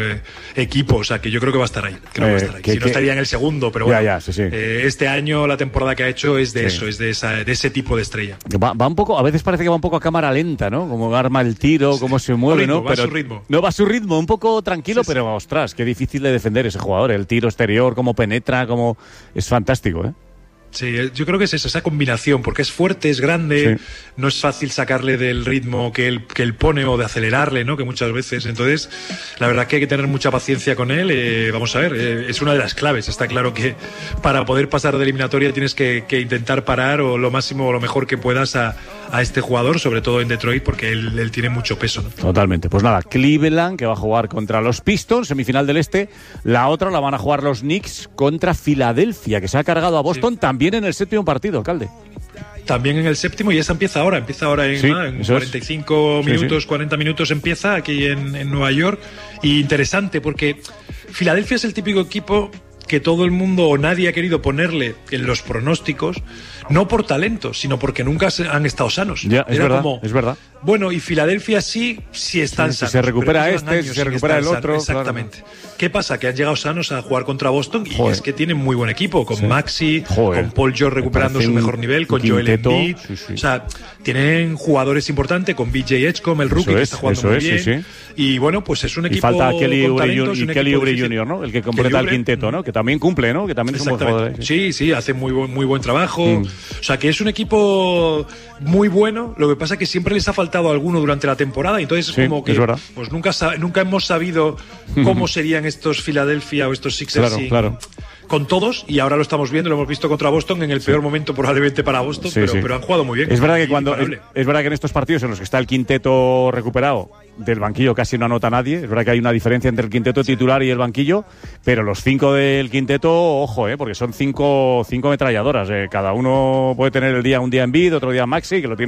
equipo, o sea que yo creo que va a estar ahí. Si no estaría en el segundo, pero bueno, este año la temporada que ha hecho es de eso, es de ese tipo de estrella. Va un poco, a veces parece que va un poco a cámara lenta, ¿no? Como arma el tiro, cómo se mueve, ¿no? Va a su ritmo. No, va a su ritmo, un poco tranquilo, pero ostras, qué difícil de defender ese jugador. El tiro exterior, cómo penetra, cómo es fantástico, Sí, yo creo que es esa combinación, porque es fuerte, es grande, no es fácil sacarle del ritmo que él pone o de acelerarle, ¿no? Que muchas veces, entonces, la verdad que hay que tener mucha paciencia con él. Vamos a ver, es una de las claves. Está claro que para poder pasar de eliminatoria tienes que intentar parar o lo máximo o lo mejor que puedas a este jugador, sobre todo en Detroit, porque él tiene mucho peso, ¿no? Totalmente. Pues nada, Cleveland, que va a jugar contra los Pistons, semifinal del este. La otra la van a jugar los Knicks contra Filadelfia, que se ha cargado a Boston también en el séptimo partido, Calde. También en el séptimo y esa empieza ahora en 45 minutos, 40 minutos empieza aquí en Nueva York. Y interesante porque Filadelfia es el típico equipo que todo el mundo o nadie ha querido ponerle en los pronósticos, no por talento, sino porque nunca han estado sanos. Es verdad. Bueno, y Filadelfia sí están sanos. Si se recupera si se recupera el otro. Exactamente. Claro. ¿Qué pasa? Que han llegado sanos a jugar contra Boston y es que tienen muy buen equipo, con Maxi, con Paul George recuperando su mejor nivel, con Joel Embiid. O sea, tienen jugadores importantes, con BJ Edgecombe, el rookie, que está jugando muy bien. Y bueno, pues es un equipo. Y falta Kelly Oubre Jr., ¿no? El que completa el quinteto, ¿no? Que también cumple, ¿no? Que también es un buen jugador. Sí, hace muy buen trabajo. O sea, que es un equipo muy bueno. Lo que pasa es que siempre les ha faltado alguno durante la temporada. Entonces es como que pues nunca hemos sabido cómo serían estos Philadelphia o estos Sixers con todos, y ahora lo estamos viendo, lo hemos visto contra Boston en el peor momento probablemente para Boston, pero han jugado muy bien. Es verdad que es verdad que en estos partidos en los que está el quinteto recuperado, del banquillo casi no anota nadie. Es verdad que hay una diferencia entre el quinteto titular y el banquillo, pero los 5 del quinteto, ojo, porque son 5 ametralladoras. Cada uno puede tener un día Embiid, otro día Maxi, que lo tiene